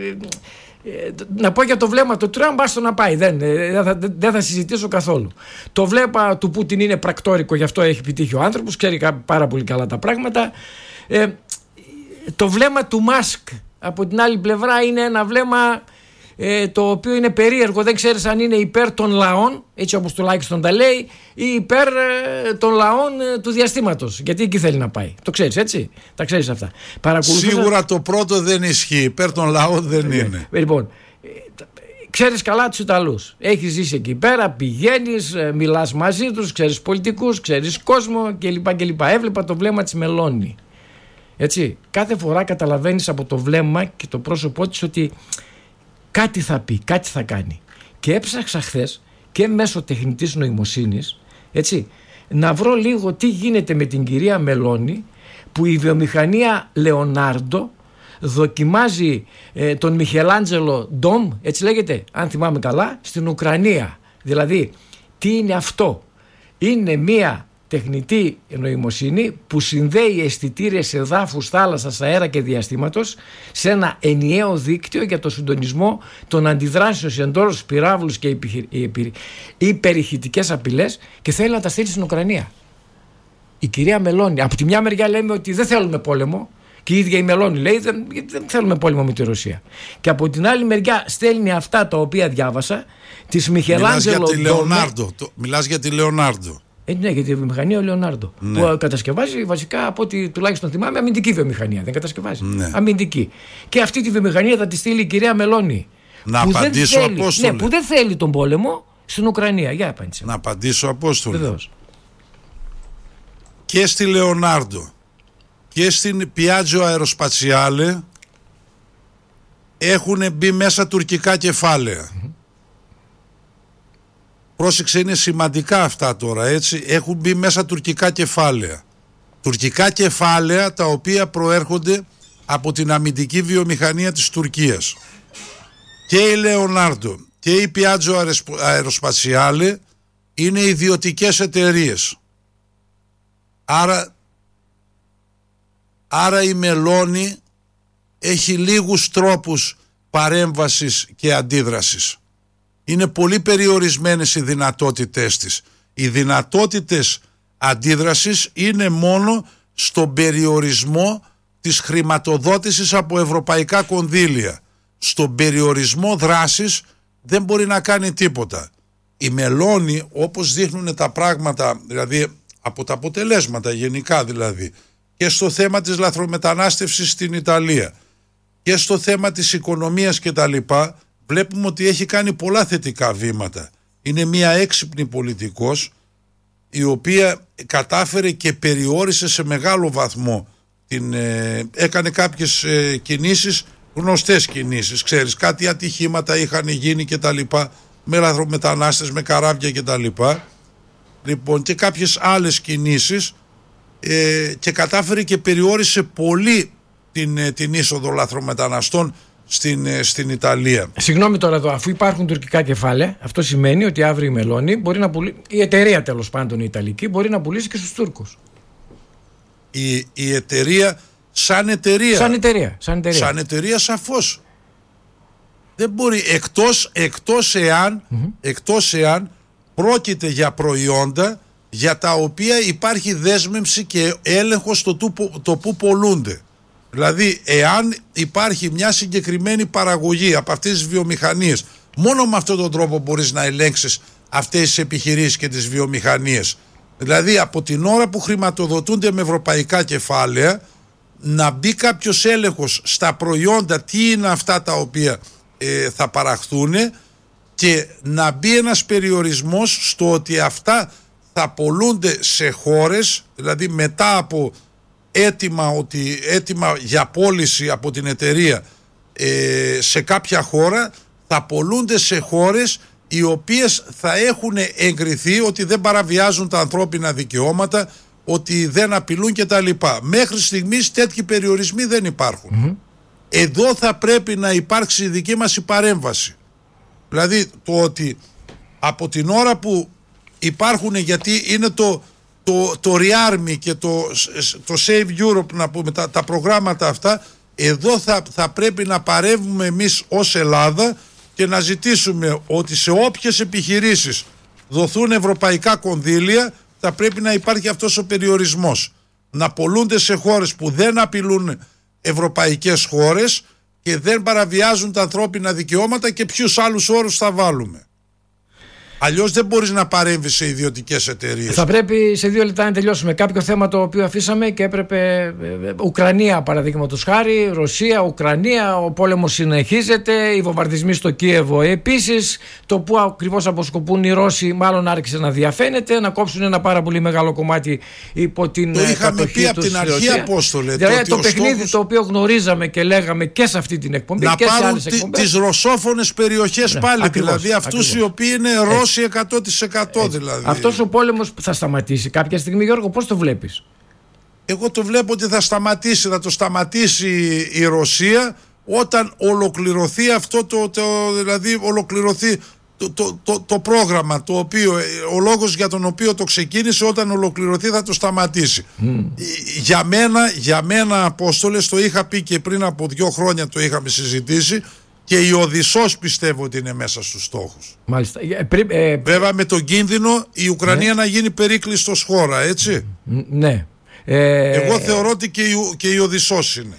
Να πω για το βλέμμα του Τραμπ, άστο να πάει. Δεν, δεν, θα, δεν θα συζητήσω καθόλου. Το βλέμμα του Πούτιν είναι πρακτόρικο, γι' αυτό έχει επιτύχει ο άνθρωπος, ξέρει πάρα πολύ καλά τα πράγματα. Ε, το βλέμμα του Μάσκ από την άλλη πλευρά είναι ένα βλέμμα ε, το οποίο είναι περίεργο. Δεν ξέρεις αν είναι υπέρ των λαών, έτσι όπως τουλάχιστον τα λέει, ή υπέρ ε, των λαών ε, του διαστήματος. Γιατί εκεί θέλει να πάει. Το ξέρεις, έτσι. Τα ξέρεις αυτά. Παρακολουθούσα... Σίγουρα το πρώτο δεν ισχύει. Υπέρ των λαών δεν ε, είναι. Ε, λοιπόν, ε, ξέρεις καλά τους Ιταλούς. Έχεις ζήσει εκεί πέρα, πηγαίνεις, μιλάς μαζί τους, ξέρεις πολιτικούς, ξέρεις κόσμο κλπ. κλπ. Έβλεπα το βλέμμα της Μελώνη. Έτσι, κάθε φορά καταλαβαίνεις από το βλέμμα και το πρόσωπό της ότι κάτι θα πει, κάτι θα κάνει. Και έψαξα χθες και μέσω τεχνητής νοημοσύνης, έτσι, να βρω λίγο τι γίνεται με την κυρία Μελώνη, που η βιομηχανία Λεωνάρντο δοκιμάζει ε, τον Μιχελάντζελο Ντόμ, έτσι λέγεται, αν θυμάμαι καλά, στην Ουκρανία. Δηλαδή, τι είναι αυτό? Είναι μία τεχνητή νοημοσύνη που συνδέει αισθητήρες εδάφους, θάλασσας, αέρα και διαστήματος σε ένα ενιαίο δίκτυο για το συντονισμό των αντιδράσεων σε εντόρους, πυράβλους και υπερηχητικές απειλές, και θέλει να τα στείλει στην Ουκρανία. Η κυρία Μελώνη, από τη μια μεριά λέμε ότι δεν θέλουμε πόλεμο, και η ίδια η Μελώνη λέει δεν, δεν θέλουμε πόλεμο με τη Ρωσία, και από την άλλη μεριά στέλνει αυτά τα οποία διάβασα της Μιχελάντζελο Μιλάς για τη Λεωνάρντο. Το, μιλάς για τη Λεωνάρντο. Ε, ναι, για τη βιομηχανία ο Λεωνάρντο. Ναι. Που κατασκευάζει βασικά, από ό,τι τουλάχιστον θυμάμαι, αμυντική βιομηχανία. Δεν κατασκευάζει. Ναι. Αμυντική. Και αυτή τη βιομηχανία θα τη στείλει η κυρία Μελώνη. Να απαντήσω, θέλει, Απόστολε. Ναι, που δεν θέλει τον πόλεμο στην Ουκρανία. Για απάντησε. Να απαντήσω, Απόστολε. Βεβαίως. Και στη Λεωνάρντο και στην Piaggio Aerospaziale έχουν μπει μέσα τουρκικά κεφάλαια. Mm-hmm. Πρόσεξε, είναι σημαντικά αυτά τώρα, έτσι. Έχουν μπει μέσα τουρκικά κεφάλαια. Τουρκικά κεφάλαια τα οποία προέρχονται από την αμυντική βιομηχανία της Τουρκίας. Και η Leonardo και η Piaggio Aerospaziale είναι ιδιωτικές εταιρείες. Άρα, άρα η Μελώνη έχει λίγους τρόπους παρέμβασης και αντίδρασης. Είναι πολύ περιορισμένες οι δυνατότητές της. Οι δυνατότητες αντίδρασης είναι μόνο στον περιορισμό της χρηματοδότησης από ευρωπαϊκά κονδύλια. Στον περιορισμό δράσης δεν μπορεί να κάνει τίποτα. Η Μελώνη, όπως δείχνουν τα πράγματα, δηλαδή από τα αποτελέσματα γενικά δηλαδή, και στο θέμα της λαθρομετανάστευσης στην Ιταλία και στο θέμα της οικονομίας και τα λοιπά, βλέπουμε ότι έχει κάνει πολλά θετικά βήματα. Είναι μια έξυπνη πολιτικός, η οποία κατάφερε και περιόρισε σε μεγάλο βαθμό την, ε, έκανε κάποιες ε, κινήσεις, γνωστές κινήσεις, ξέρεις, κάτι ατυχήματα είχαν γίνει και τα λοιπά, με λαθρομετανάστες, με καράβια και τα λοιπά, λοιπόν, και κάποιες άλλες κινήσεις, ε, και κατάφερε και περιόρισε πολύ την, ε, την είσοδο λαθρομεταναστών στην, ε, στην Ιταλία. Συγγνώμη τώρα εδώ, αφού υπάρχουν τουρκικά κεφάλαια, αυτό σημαίνει ότι αύριο η Μελώνη μπορεί να πουλήσει, η εταιρεία τέλος πάντων η Ιταλική, μπορεί να πουλήσει και στους Τούρκους. Η, η εταιρεία σαν εταιρεία σαν εταιρεία, σαν εταιρεία, σαν εταιρεία σαφώς δεν μπορεί, εκτός, εκτός, εάν, mm-hmm. εκτός εάν πρόκειται για προϊόντα για τα οποία υπάρχει δέσμευση και έλεγχος στο το, το που πολλούνται. Δηλαδή, εάν υπάρχει μια συγκεκριμένη παραγωγή από αυτές τις βιομηχανίες, μόνο με αυτόν τον τρόπο μπορείς να ελέγξεις αυτές τις επιχειρήσεις και τις βιομηχανίες. Δηλαδή, από την ώρα που χρηματοδοτούνται με ευρωπαϊκά κεφάλαια, να μπει κάποιος έλεγχος στα προϊόντα, τι είναι αυτά τα οποία ε, θα παραχθούν, και να μπει ένας περιορισμός στο ότι αυτά θα πολλούνται σε χώρες, δηλαδή μετά από έτοιμα, ότι, έτοιμα για πώληση από την εταιρεία ε, σε κάποια χώρα, θα πολλούνται σε χώρες οι οποίες θα έχουν εγκριθεί ότι δεν παραβιάζουν τα ανθρώπινα δικαιώματα, ότι δεν απειλούν και τα λοιπά. Μέχρι στιγμής τέτοιοι περιορισμοί δεν υπάρχουν. Mm-hmm. Εδώ θα πρέπει να υπάρξει η δική μας η παρέμβαση. Δηλαδή το ότι από την ώρα που υπάρχουν, γιατί είναι το, το, το Rearmy και το, το Save Europe, να πούμε, τα, τα προγράμματα αυτά, εδώ θα, θα πρέπει να παρέμβουμε εμείς ως Ελλάδα και να ζητήσουμε ότι σε όποιες επιχειρήσεις δοθούν ευρωπαϊκά κονδύλια θα πρέπει να υπάρχει αυτός ο περιορισμός. Να πολλούνται σε χώρες που δεν απειλούν ευρωπαϊκές χώρες και δεν παραβιάζουν τα ανθρώπινα δικαιώματα, και ποιους άλλους όρους θα βάλουμε. Αλλιώς δεν μπορείς να παρέμβεις σε ιδιωτικές εταιρείες. Θα πρέπει σε δύο λεπτά να τελειώσουμε κάποιο θέμα το οποίο αφήσαμε και έπρεπε. Ουκρανία, παραδείγματος χάρη, Ρωσία, Ουκρανία, ο πόλεμος συνεχίζεται, οι βομβαρδισμοί στο Κίεβο επίσης. Το που ακριβώς αποσκοπούν οι Ρώσοι, μάλλον άρχισε να διαφαίνεται, να κόψουν ένα πάρα πολύ μεγάλο κομμάτι υπό την κατοχή τους. Το είχαμε πει από την αρχή, Απόστολε. Δηλαδή το, το παιχνίδι στόχος... το οποίο γνωρίζαμε και λέγαμε και σε αυτή την εκπομπή να και σε πάρουν άλλες εκπομπές. Τις ρωσόφωνες περιοχές, ναι, πάλι. Ακριβώς, δηλαδή αυτούς ακριβώς. Οι οποίοι είναι Ρώσοι εκατό τοις εκατό δηλαδή. Αυτός ο πόλεμος θα σταματήσει κάποια στιγμή, Γιώργο, πώς το βλέπεις? Εγώ το βλέπω ότι θα σταματήσει, θα το σταματήσει η Ρωσία όταν ολοκληρωθεί αυτό το, το δηλαδή ολοκληρωθεί το, το, το, το πρόγραμμα, το οποίο, ο λόγος για τον οποίο το ξεκίνησε, όταν ολοκληρωθεί θα το σταματήσει. Mm. Για μένα, για μένα, Απόστολες, το είχα πει και πριν από δύο χρόνια, το είχαμε συζητήσει, και η Οδυσσός πιστεύω ότι είναι μέσα στους στόχους. Μάλιστα. Ε, ε, Βέβαια με τον κίνδυνο η Ουκρανία ναι. να γίνει περίκλειστος χώρα, έτσι. Ναι. Ε, Εγώ θεωρώ ότι και η, και η Οδυσσός είναι.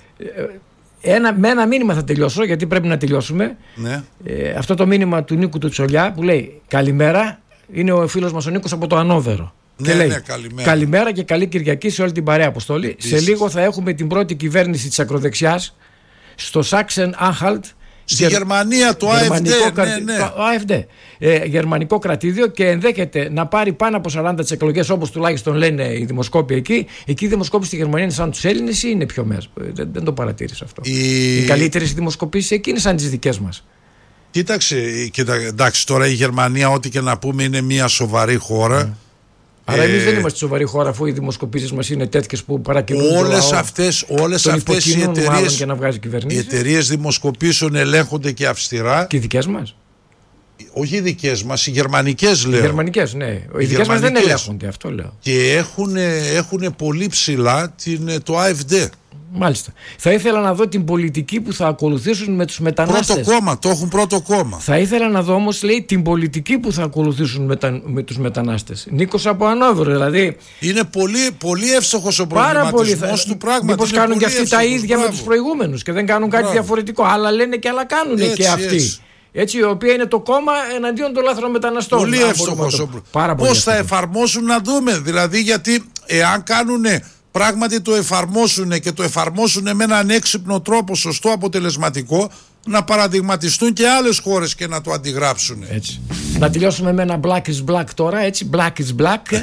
Ένα, με ένα μήνυμα θα τελειώσω, γιατί πρέπει να τελειώσουμε. Ναι. Ε, αυτό το μήνυμα του Νίκου του Τσολιά που λέει καλημέρα, είναι ο φίλος μας ο Νίκος από το Ανόβερο. Ναι, και λέει, ναι, καλημέρα. καλημέρα και καλή Κυριακή σε όλη την παρέα, Αποστόλη. Επίσης. Σε λίγο θα έχουμε την πρώτη κυβέρνηση της ακροδεξιάς στο Σάξεν Άνχαλτ. Στη Γερ... Γερμανία το Α Εφ Ντε, κρατι... ναι, ναι. το Α Εφ Ντε. Ε, γερμανικό κρατήδιο, και ενδέχεται να πάρει πάνω από σαράντα τις εκλογές, όπως τουλάχιστον λένε οι δημοσκόποι εκεί. Εκεί οι δημοσκόποι στη Γερμανία είναι σαν τους Έλληνες ή είναι πιο μέσα? Δεν, δεν το παρατήρεις αυτό. Η... οι καλύτερες δημοσκοπήσεις εκεί είναι σαν τις δικές μας. Κοίταξε, κοίτα, εντάξει, τώρα η Γερμανία, ό,τι και να πούμε, είναι μια σοβαρή χώρα. Mm. Άρα ε... εμείς δεν είμαστε σοβαρή χώρα, αφού οι δημοσκοπήσεις μας είναι τέτοιες που παρακινούν όλες αυτές, όλες αυτές οι εταιρείες, και να βγάζει οι εταιρείες δημοσκοπήσεων ελέγχονται και αυστηρά. Και οι δικές μας? Όχι οι δικές μας, οι γερμανικές λέω. Οι γερμανικές, ναι. Οι, οι δικές μας δεν ελέγχονται, αυτό λέω. Και έχουν, έχουν πολύ ψηλά την, το Α Εφ Ντε. Μάλιστα. Θα ήθελα να δω την πολιτική που θα ακολουθήσουν με τους μετανάστες. Πρώτο κόμμα, το έχουν πρώτο κόμμα. Θα ήθελα να δω όμως, λέει, την πολιτική που θα ακολουθήσουν με, τα, με τους μετανάστες. Νίκος από Ανόβερο, δηλαδή. Είναι πολύ, πολύ εύστοχος ο προβληματισμός του πράγματος. Μήπως κάνουν και αυτοί τα ίδια μπράβο. με τους προηγούμενους και δεν κάνουν κάτι μπράβο. διαφορετικό. Άλλα λένε και άλλα κάνουν έτσι, και αυτοί. Έτσι. Έτσι, η οποία είναι το κόμμα εναντίον των λαθρομεταναστών. Πολύ εύστοχος. Πώς θα εφαρμόσουν, να δούμε. Δηλαδή, γιατί εάν κάνουν. Πράγματι το εφαρμόσουν και το εφαρμόσουν με έναν έξυπνο τρόπο, σωστό, αποτελεσματικό, να παραδειγματιστούν και άλλες χώρες και να το αντιγράψουν. Έτσι. Να τελειώσουμε με ένα black is black τώρα, έτσι, black is black.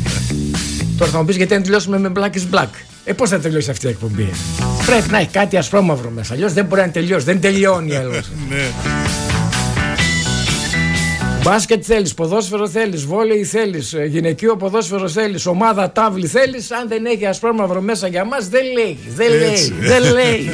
Τώρα θα μου πεις γιατί να τελειώσουμε με black is black. Ε, πώς θα τελειώσει αυτή η εκπομπή? Πρέπει να έχει κάτι ασπρόμαυρο μέσα, αλλιώς δεν μπορεί να τελειώσει, δεν τελειώνει άλλος. Μπάσκετ θέλεις, ποδόσφαιρο θέλεις, βόλεϊ θέλεις, γυναικείο ποδόσφαιρο θέλεις, ομάδα τάβλη θέλεις. Αν δεν έχει ασπρόμαυρο μέσα για μας, δεν λέει, δεν λέει, δεν λέει.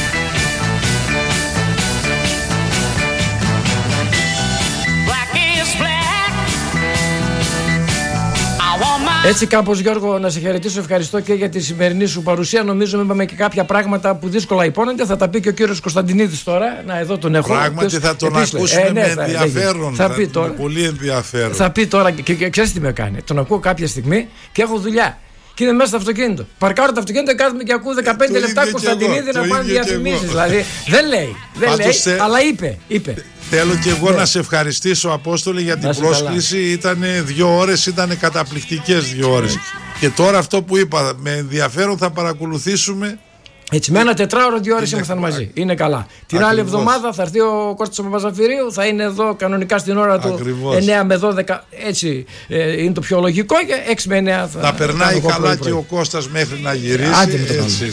Έτσι κάπως, Γιώργο, να σε χαιρετήσω, ευχαριστώ και για τη σημερινή σου παρουσία. Νομίζω είπαμε και κάποια πράγματα που δύσκολα υπόνονται. Θα τα πει και ο κύριος Κωνσταντινίδης τώρα. Να, εδώ τον έχω. Πράγματι θα τον επίσης, ακούσουμε ε, ναι, με θα, ενδιαφέρον. Θα, θα, πει τώρα, πολύ ενδιαφέρον. Θα πει τώρα, και, και ξέρεις τι με κάνει? Τον ακούω κάποια στιγμή και έχω δουλειά. Και είναι μέσα στο αυτοκίνητο. Παρκάρω το αυτοκίνητο, κάθομαι και ακούω δεκαπέντε λεπτά Κωνσταντινίδη να πάνε διαφημίσεις. Δηλαδή δεν λέει, δεν λέει, θε... αλλά είπε, είπε. Θέλω και εγώ να σε ευχαριστήσω, Απόστολη, για την πρόσκληση. Ήταν δύο ώρες, ήταν καταπληκτικές δύο ώρες. Έτσι. Και τώρα αυτό που είπα, με ενδιαφέρον θα παρακολουθήσουμε. Έτσι, με ένα τετράωρο δύο ώρες ήμασταν μαζί. Είναι καλά. Την άλλη εβδομάδα θα έρθει ο Κώστας Παπαζαφυρίου, θα είναι εδώ κανονικά στην ώρα του Ακριβώς. εννιά με δώδεκα. Έτσι ε, είναι το πιο λογικό, και έξι με εννιά θα. Να περνάει καλά πρωί, πρωί. Και ο Κώστας μέχρι να γυρίσει. Άντε με το έτσι.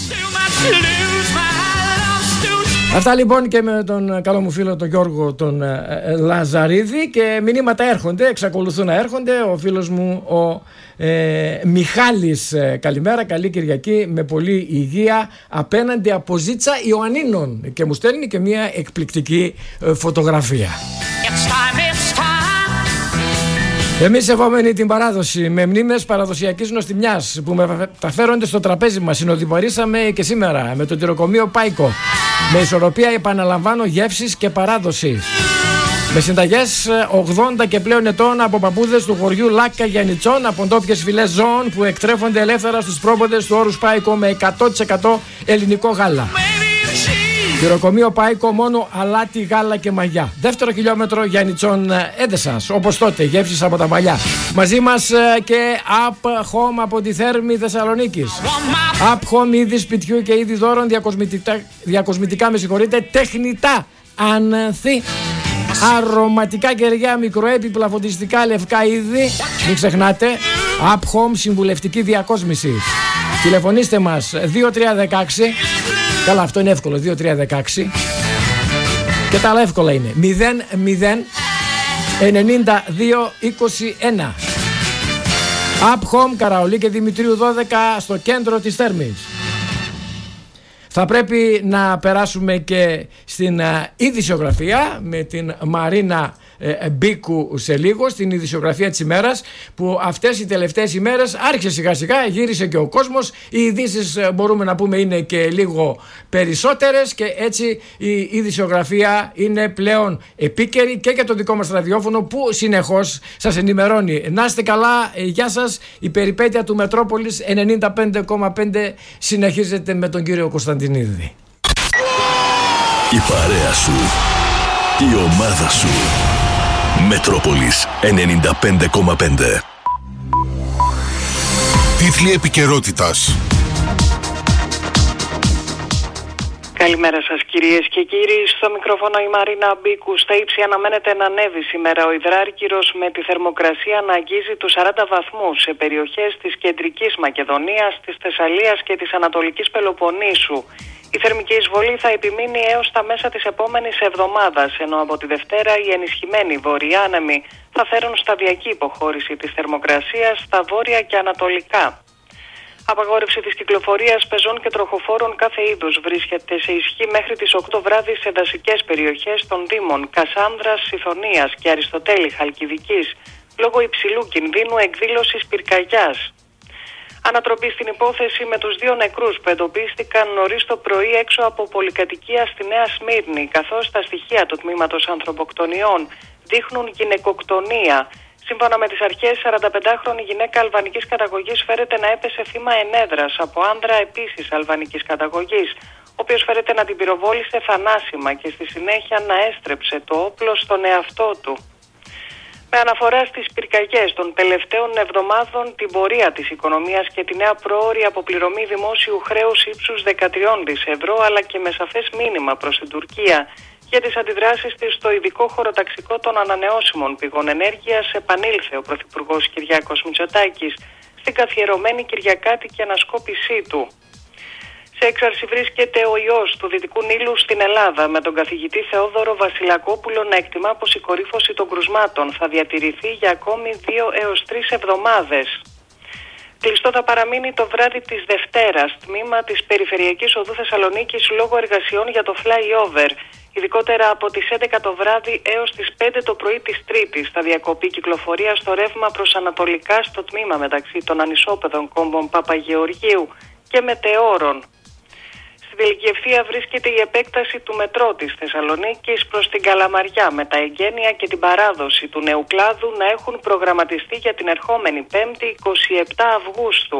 Αυτά λοιπόν, και με τον καλό μου φίλο τον Γιώργο τον ε, Λαζαρίδη, και μηνύματα έρχονται, εξακολουθούν να έρχονται. Ο φίλος μου ο ε, Μιχάλης, ε, καλημέρα, καλή Κυριακή, με πολλή υγεία απέναντι από Ζήτσα Ιωαννίνων, και μου στέλνει και μια εκπληκτική ε, φωτογραφία. It's time, it's time. Εμείς σεβόμενοι την παράδοση, με μνήμες παραδοσιακής νοστιμιάς που μεταφέρονται στο τραπέζι μας, συνοδοιπορήσαμε και σήμερα με το τυροκομείο Πάικο. Με ισορροπία, επαναλαμβάνω, γεύσης και παράδοσης. Με συνταγές ογδόντα και πλέον ετών από παππούδες του χωριού Λάκα Γιαννιτσών, από ντόπιες φυλές ζώων που εκτρέφονται ελεύθερα στους πρόποδες του όρους Πάικο με εκατό τοις εκατό ελληνικό γάλα. Γυροκομείο Πάικο, μόνο αλάτι, γάλα και μαγιά. Δεύτερο χιλιόμετρο Γιάννητσον Έντεσας, όπως τότε, γεύσεις από τα παλιά. Μαζί μας και Up Home από τη Θέρμη Θεσσαλονίκης. Up Home, είδη σπιτιού και είδη δώρων, διακοσμητικά, διακοσμητικά με συγχωρείτε, τεχνητά ανθή. Αρωματικά κεριά, μικροέπιπλα, φωτιστικά, λευκά είδη. Μην ξεχνάτε, Up Home, συμβουλευτική διακόσμηση. Τηλεφωνήστε μας δύο τρία ένα έξι. Καλά, αυτό είναι εύκολο, δύο τρία ένα έξι. Και τα άλλα εύκολα είναι μηδέν μηδέν ενενήντα δύο είκοσι ένα. Up Home, Καραολί και Δημητρίου δώδεκα, στο κέντρο της Θέρμης. Θα πρέπει να περάσουμε και στην uh, ειδησιογραφία με την Μαρίνα ε, Μπίκου σε λίγο, στην ειδησιογραφία της ημέρας, που αυτές οι τελευταίες ημέρες άρχισε σιγά σιγά, γύρισε και ο κόσμος. Οι ειδήσεις ε, μπορούμε να πούμε είναι και λίγο περισσότερες και έτσι η ειδησιογραφία είναι πλέον επίκαιρη και για το δικό μας ραδιόφωνο που συνεχώς σας ενημερώνει. Να είστε καλά, ε, γεια σας. Η περιπέτεια του Μετρόπολης ενενήντα πέντε κόμμα πέντε συνεχίζεται με τον κύριο Κωνσταντινίδη. Η παρέα σου, η ομάδα σου. Μετρόπολης ενενήντα πέντε κόμμα πέντε. Τίτλοι επικαιρότητας. Καλημέρα σας κυρίες και κύριοι. Στο μικρόφωνο η Μαρίνα Μπίκου. Στα ύψη αναμένεται να ανέβει σήμερα ο Ιδράρκυρος, με τη θερμοκρασία να αγγίζει τους σαράντα βαθμούς σε περιοχές της κεντρικής Μακεδονίας, της Θεσσαλίας και της Ανατολικής Πελοποννήσου. Η θερμική εισβολή θα επιμείνει έως τα μέσα της επόμενης εβδομάδας, ενώ από τη Δευτέρα οι ενισχυμένοι βόρειοι άνεμοι θα φέρουν σταδιακή υποχώρηση της θερμοκρασίας στα βόρεια και ανατολικά. Απαγόρευση της κυκλοφορίας πεζών και τροχοφόρων κάθε είδους βρίσκεται σε ισχύ μέχρι τις οκτώ βράδυ σε δασικές περιοχές των δήμων Κασάνδρας, Σιθωνίας και Αριστοτέλη Χαλκιδικής, λόγω υψηλού κινδύνου εκδήλωσης πυρκαγιάς. Ανατροπή στην υπόθεση με τους δύο νεκρούς που εντοπίστηκαν νωρίς το πρωί έξω από πολυκατοικία στη Νέα Σμύρνη, καθώς τα στοιχεία του τμήματος ανθρωποκτονιών δείχνουν γυναικοκτονία. Σύμφωνα με τις αρχές, σαρανταπεντάχρονη γυναίκα αλβανικής καταγωγής φέρεται να έπεσε θύμα ενέδρας από άνδρα επίσης αλβανικής καταγωγής, ο οποίος φέρεται να την πυροβόλησε θανάσιμα και στη συνέχεια να έστρεψε το όπλο στον εαυτό του. Με αναφορά στις πυρκαγιές των τελευταίων εβδομάδων, την πορεία της οικονομίας και τη νέα πρόωρη αποπληρωμή δημόσιου χρέους ύψους δεκατρία δισεκατομμύρια ευρώ, αλλά και με σαφές μήνυμα προς την Τουρκία για τις αντιδράσεις της στο ειδικό χωροταξικό των ανανεώσιμων πηγών ενέργειας, επανήλθε ο Πρωθυπουργός Κυριάκος Μητσοτάκης στην καθιερωμένη κυριακάτικη ανασκόπησή του. Σε έξαρση βρίσκεται ο ιός του Δυτικού Νείλου στην Ελλάδα, με τον καθηγητή Θεόδωρο Βασιλακόπουλο να εκτιμά πως η κορύφωση των κρουσμάτων θα διατηρηθεί για ακόμη δύο έως τρεις εβδομάδες. Κλειστό θα παραμείνει το βράδυ της Δευτέρας τμήμα της Περιφερειακής Οδού Θεσσαλονίκης λόγω εργασιών για το flyover. Ειδικότερα από τις έντεκα το βράδυ έως τις πέντε το πρωί της Τρίτης θα διακοπεί κυκλοφορία στο ρεύμα προς ανατολικά στο τμήμα μεταξύ των ανισόπεδων κόμβων Παπαγεωργίου και Μετεώρων. Στην τελική ευθεία βρίσκεται η επέκταση του μετρό της Θεσσαλονίκης προς την Καλαμαριά, με τα εγγένεια και την παράδοση του νέου κλάδου να έχουν προγραμματιστεί για την ερχόμενη Πέμπτη εικοστή εβδόμη Αυγούστου.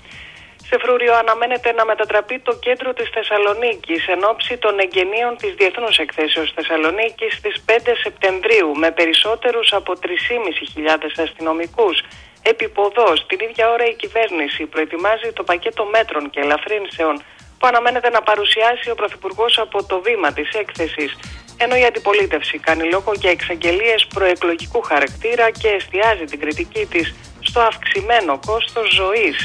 Σε φρούριο αναμένεται να μετατραπεί το κέντρο της Θεσσαλονίκης εν ώψη των εγγενείων της Διεθνούς Εκθέσεως Θεσσαλονίκης στις πέντε Σεπτεμβρίου, με περισσότερους από τρεις χιλιάδες πεντακόσιους αστυνομικούς. Επιποδός, την ίδια ώρα η κυβέρνηση προετοιμάζει το πακέτο μέτρων και ελαφρύνσεων που αναμένεται να παρουσιάσει ο Πρωθυπουργός από το βήμα της έκθεσης, ενώ η αντιπολίτευση κάνει λόγο για εξαγγελίες προεκλογικού χαρακτήρα και εστιάζει την κριτική της στο αυξημένο κόστος ζωής.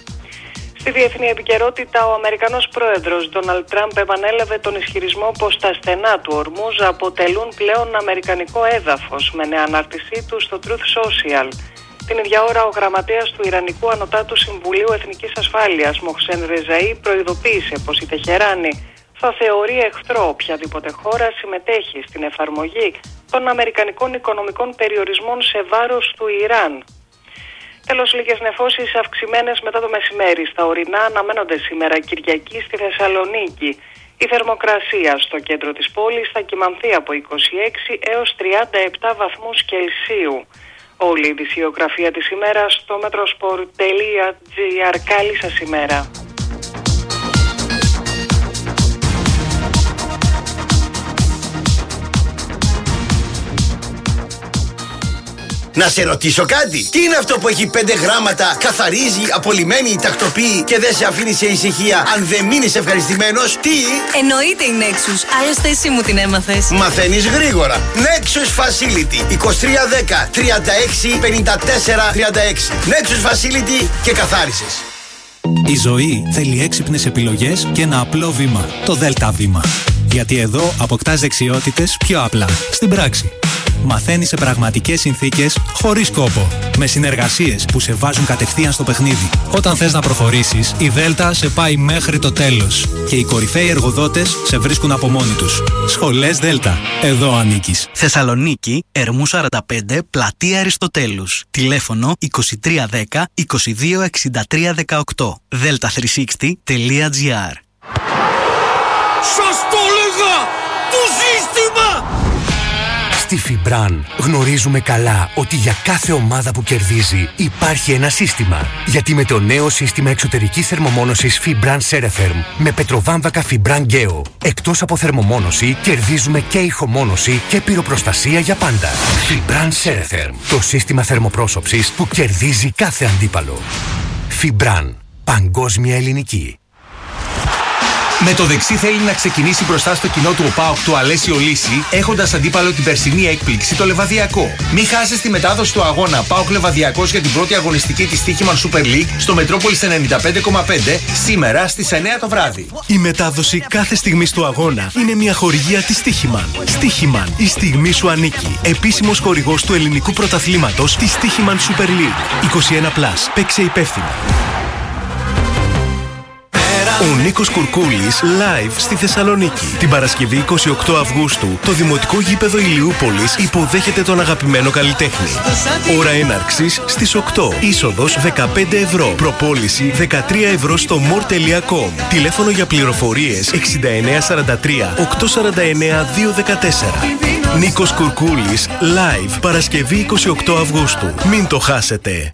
Στη διεθνή επικαιρότητα, ο Αμερικανός πρόεδρος Ντόναλντ Τραμπ επανέλαβε τον ισχυρισμό πως τα στενά του Ορμούζ αποτελούν πλέον αμερικανικό έδαφος, με νέα ανάρτησή του στο Truth Social. Την ίδια ώρα, ο γραμματέας του Ιρανικού Ανωτάτου Συμβουλίου Εθνικής Ασφάλειας, Μοχσέν Ρεζαΐ, προειδοποίησε πως η Τεχεράνη θα θεωρεί εχθρό οποιαδήποτε χώρα συμμετέχει στην εφαρμογή των αμερικανικών οικονομικών περιορισμών σε βάρος του Ιράν. Τέλος, λίγες νεφώσεις αυξημένες μετά το μεσημέρι στα ορεινά αναμένονται σήμερα Κυριακή στη Θεσσαλονίκη. Η θερμοκρασία στο κέντρο της πόλης θα κυμανθεί από είκοσι έξι έως τριάντα επτά βαθμούς Κελσίου. Όλη η ειδησιογραφία της ημέρας στο metrosport τελεία gr. Καλή σας ημέρα. Να σε ρωτήσω κάτι. Τι είναι αυτό που έχει πέντε γράμματα, καθαρίζει, απολυμμένη, τακτοποιεί και δεν σε αφήνει σε ησυχία αν δεν μείνεις ευχαριστημένος? Τι? Εννοείται η Nexus. Άλλωστε εσύ μου την έμαθες. Μαθαίνεις γρήγορα. Nexus Facility είκοσι τρία δέκα τριάντα έξι πενήντα τέσσερα τριάντα έξι. Nexus Facility και καθάρισες. Η ζωή θέλει έξυπνες επιλογές και ένα απλό βήμα. Το Δέλτα Βήμα. Γιατί εδώ αποκτάς δεξιότητες πιο απλά, στην πράξη. Μαθαίνεις σε πραγματικές συνθήκες, χωρίς κόπο. Με συνεργασίες που σε βάζουν κατευθείαν στο παιχνίδι. Όταν θες να προχωρήσεις, η Δέλτα σε πάει μέχρι το τέλος. Και οι κορυφαίοι εργοδότες σε βρίσκουν από μόνοι τους. Σχολές Δέλτα. Εδώ ανήκεις. Θεσσαλονίκη, Ερμού σαράντα πέντε, Πλατεία Αριστοτέλους. Τηλέφωνο είκοσι τρία δέκα είκοσι δύο εξήντα τρία δεκαοκτώ. δέλτα τριακόσια εξήντα τελεία τζι άρ. Σας το έλεγα! Το σύστημα! Στη Φιμπραν γνωρίζουμε καλά ότι για κάθε ομάδα που κερδίζει υπάρχει ένα σύστημα. Γιατί με το νέο σύστημα εξωτερικής θερμομόνωσης Fibran Ceretherm με πετροβάμβακα Fibran Geo, εκτός από θερμομόνωση, κερδίζουμε και ηχομόνωση και πυροπροστασία για πάντα. Fibran Ceretherm, το σύστημα θερμοπρόσωψης που κερδίζει κάθε αντίπαλο. Fibran, παγκόσμια ελληνική. Με το δεξί θέλει να ξεκινήσει μπροστά στο κοινό του ο ΠΑΟΚ του Αλέσιο Λύση, έχοντας αντίπαλο την περσινή έκπληξη το Λεβαδιακό. Μην χάσεις τη μετάδοση του αγώνα ΠΑΟΚ Λεβαδιακός για την πρώτη αγωνιστική της Στοίχημαν Super League στο Μετρόπολης ενενήντα πέντε κόμμα πέντε σήμερα στις εννιά το βράδυ. Η μετάδοση κάθε στιγμής του αγώνα είναι μια χορηγία της Στοίχημαν. Στοίχημαν, η στιγμή σου ανήκει. Επίσημος χορηγός του ελληνικού πρωταθλήματος της Στοίχημαν Super League. είκοσι ένα συν, παίξε υπεύθυνα. Ο Νίκος Κουρκούλης live στη Θεσσαλονίκη. Την Παρασκευή εικοστή ογδόη Αυγούστου, το Δημοτικό Γήπεδο Ηλιούπολης υποδέχεται τον αγαπημένο καλλιτέχνη. Ώρα έναρξης στις οκτώ. Είσοδος δεκαπέντε ευρώ. Προπόληση δεκατρία ευρώ στο more τελεία com. Τηλέφωνο για πληροφορίες εξήντα εννέα σαράντα τρία οκτακόσια σαράντα εννέα διακόσια δεκατέσσερα. Νίκος Κουρκούλης live Παρασκευή εικοστή ογδόη Αυγούστου. Μην το χάσετε.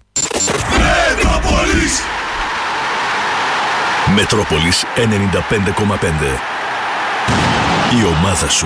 Μετρόπολης ενενήντα πέντε κόμμα πέντε. Η ομάδα σου.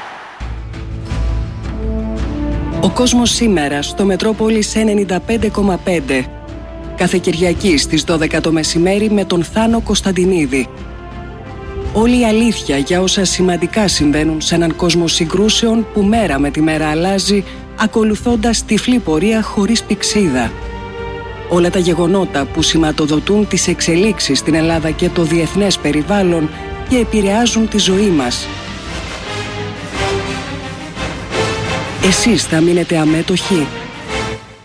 Ο κόσμος σήμερα στο Μετρόπολης ενενήντα πέντε κόμμα πέντε. Κάθε Κυριακή στις δώδεκα το μεσημέρι με τον Θάνο Κωνσταντινίδη. Όλη η αλήθεια για όσα σημαντικά συμβαίνουν σε έναν κόσμο συγκρούσεων που μέρα με τη μέρα αλλάζει, ακολουθώντας τυφλή πορεία χωρίς πηξίδα. Όλα τα γεγονότα που σηματοδοτούν τις εξελίξεις στην Ελλάδα και το διεθνές περιβάλλον και επηρεάζουν τη ζωή μας. Εσείς θα μείνετε αμέτωχοι?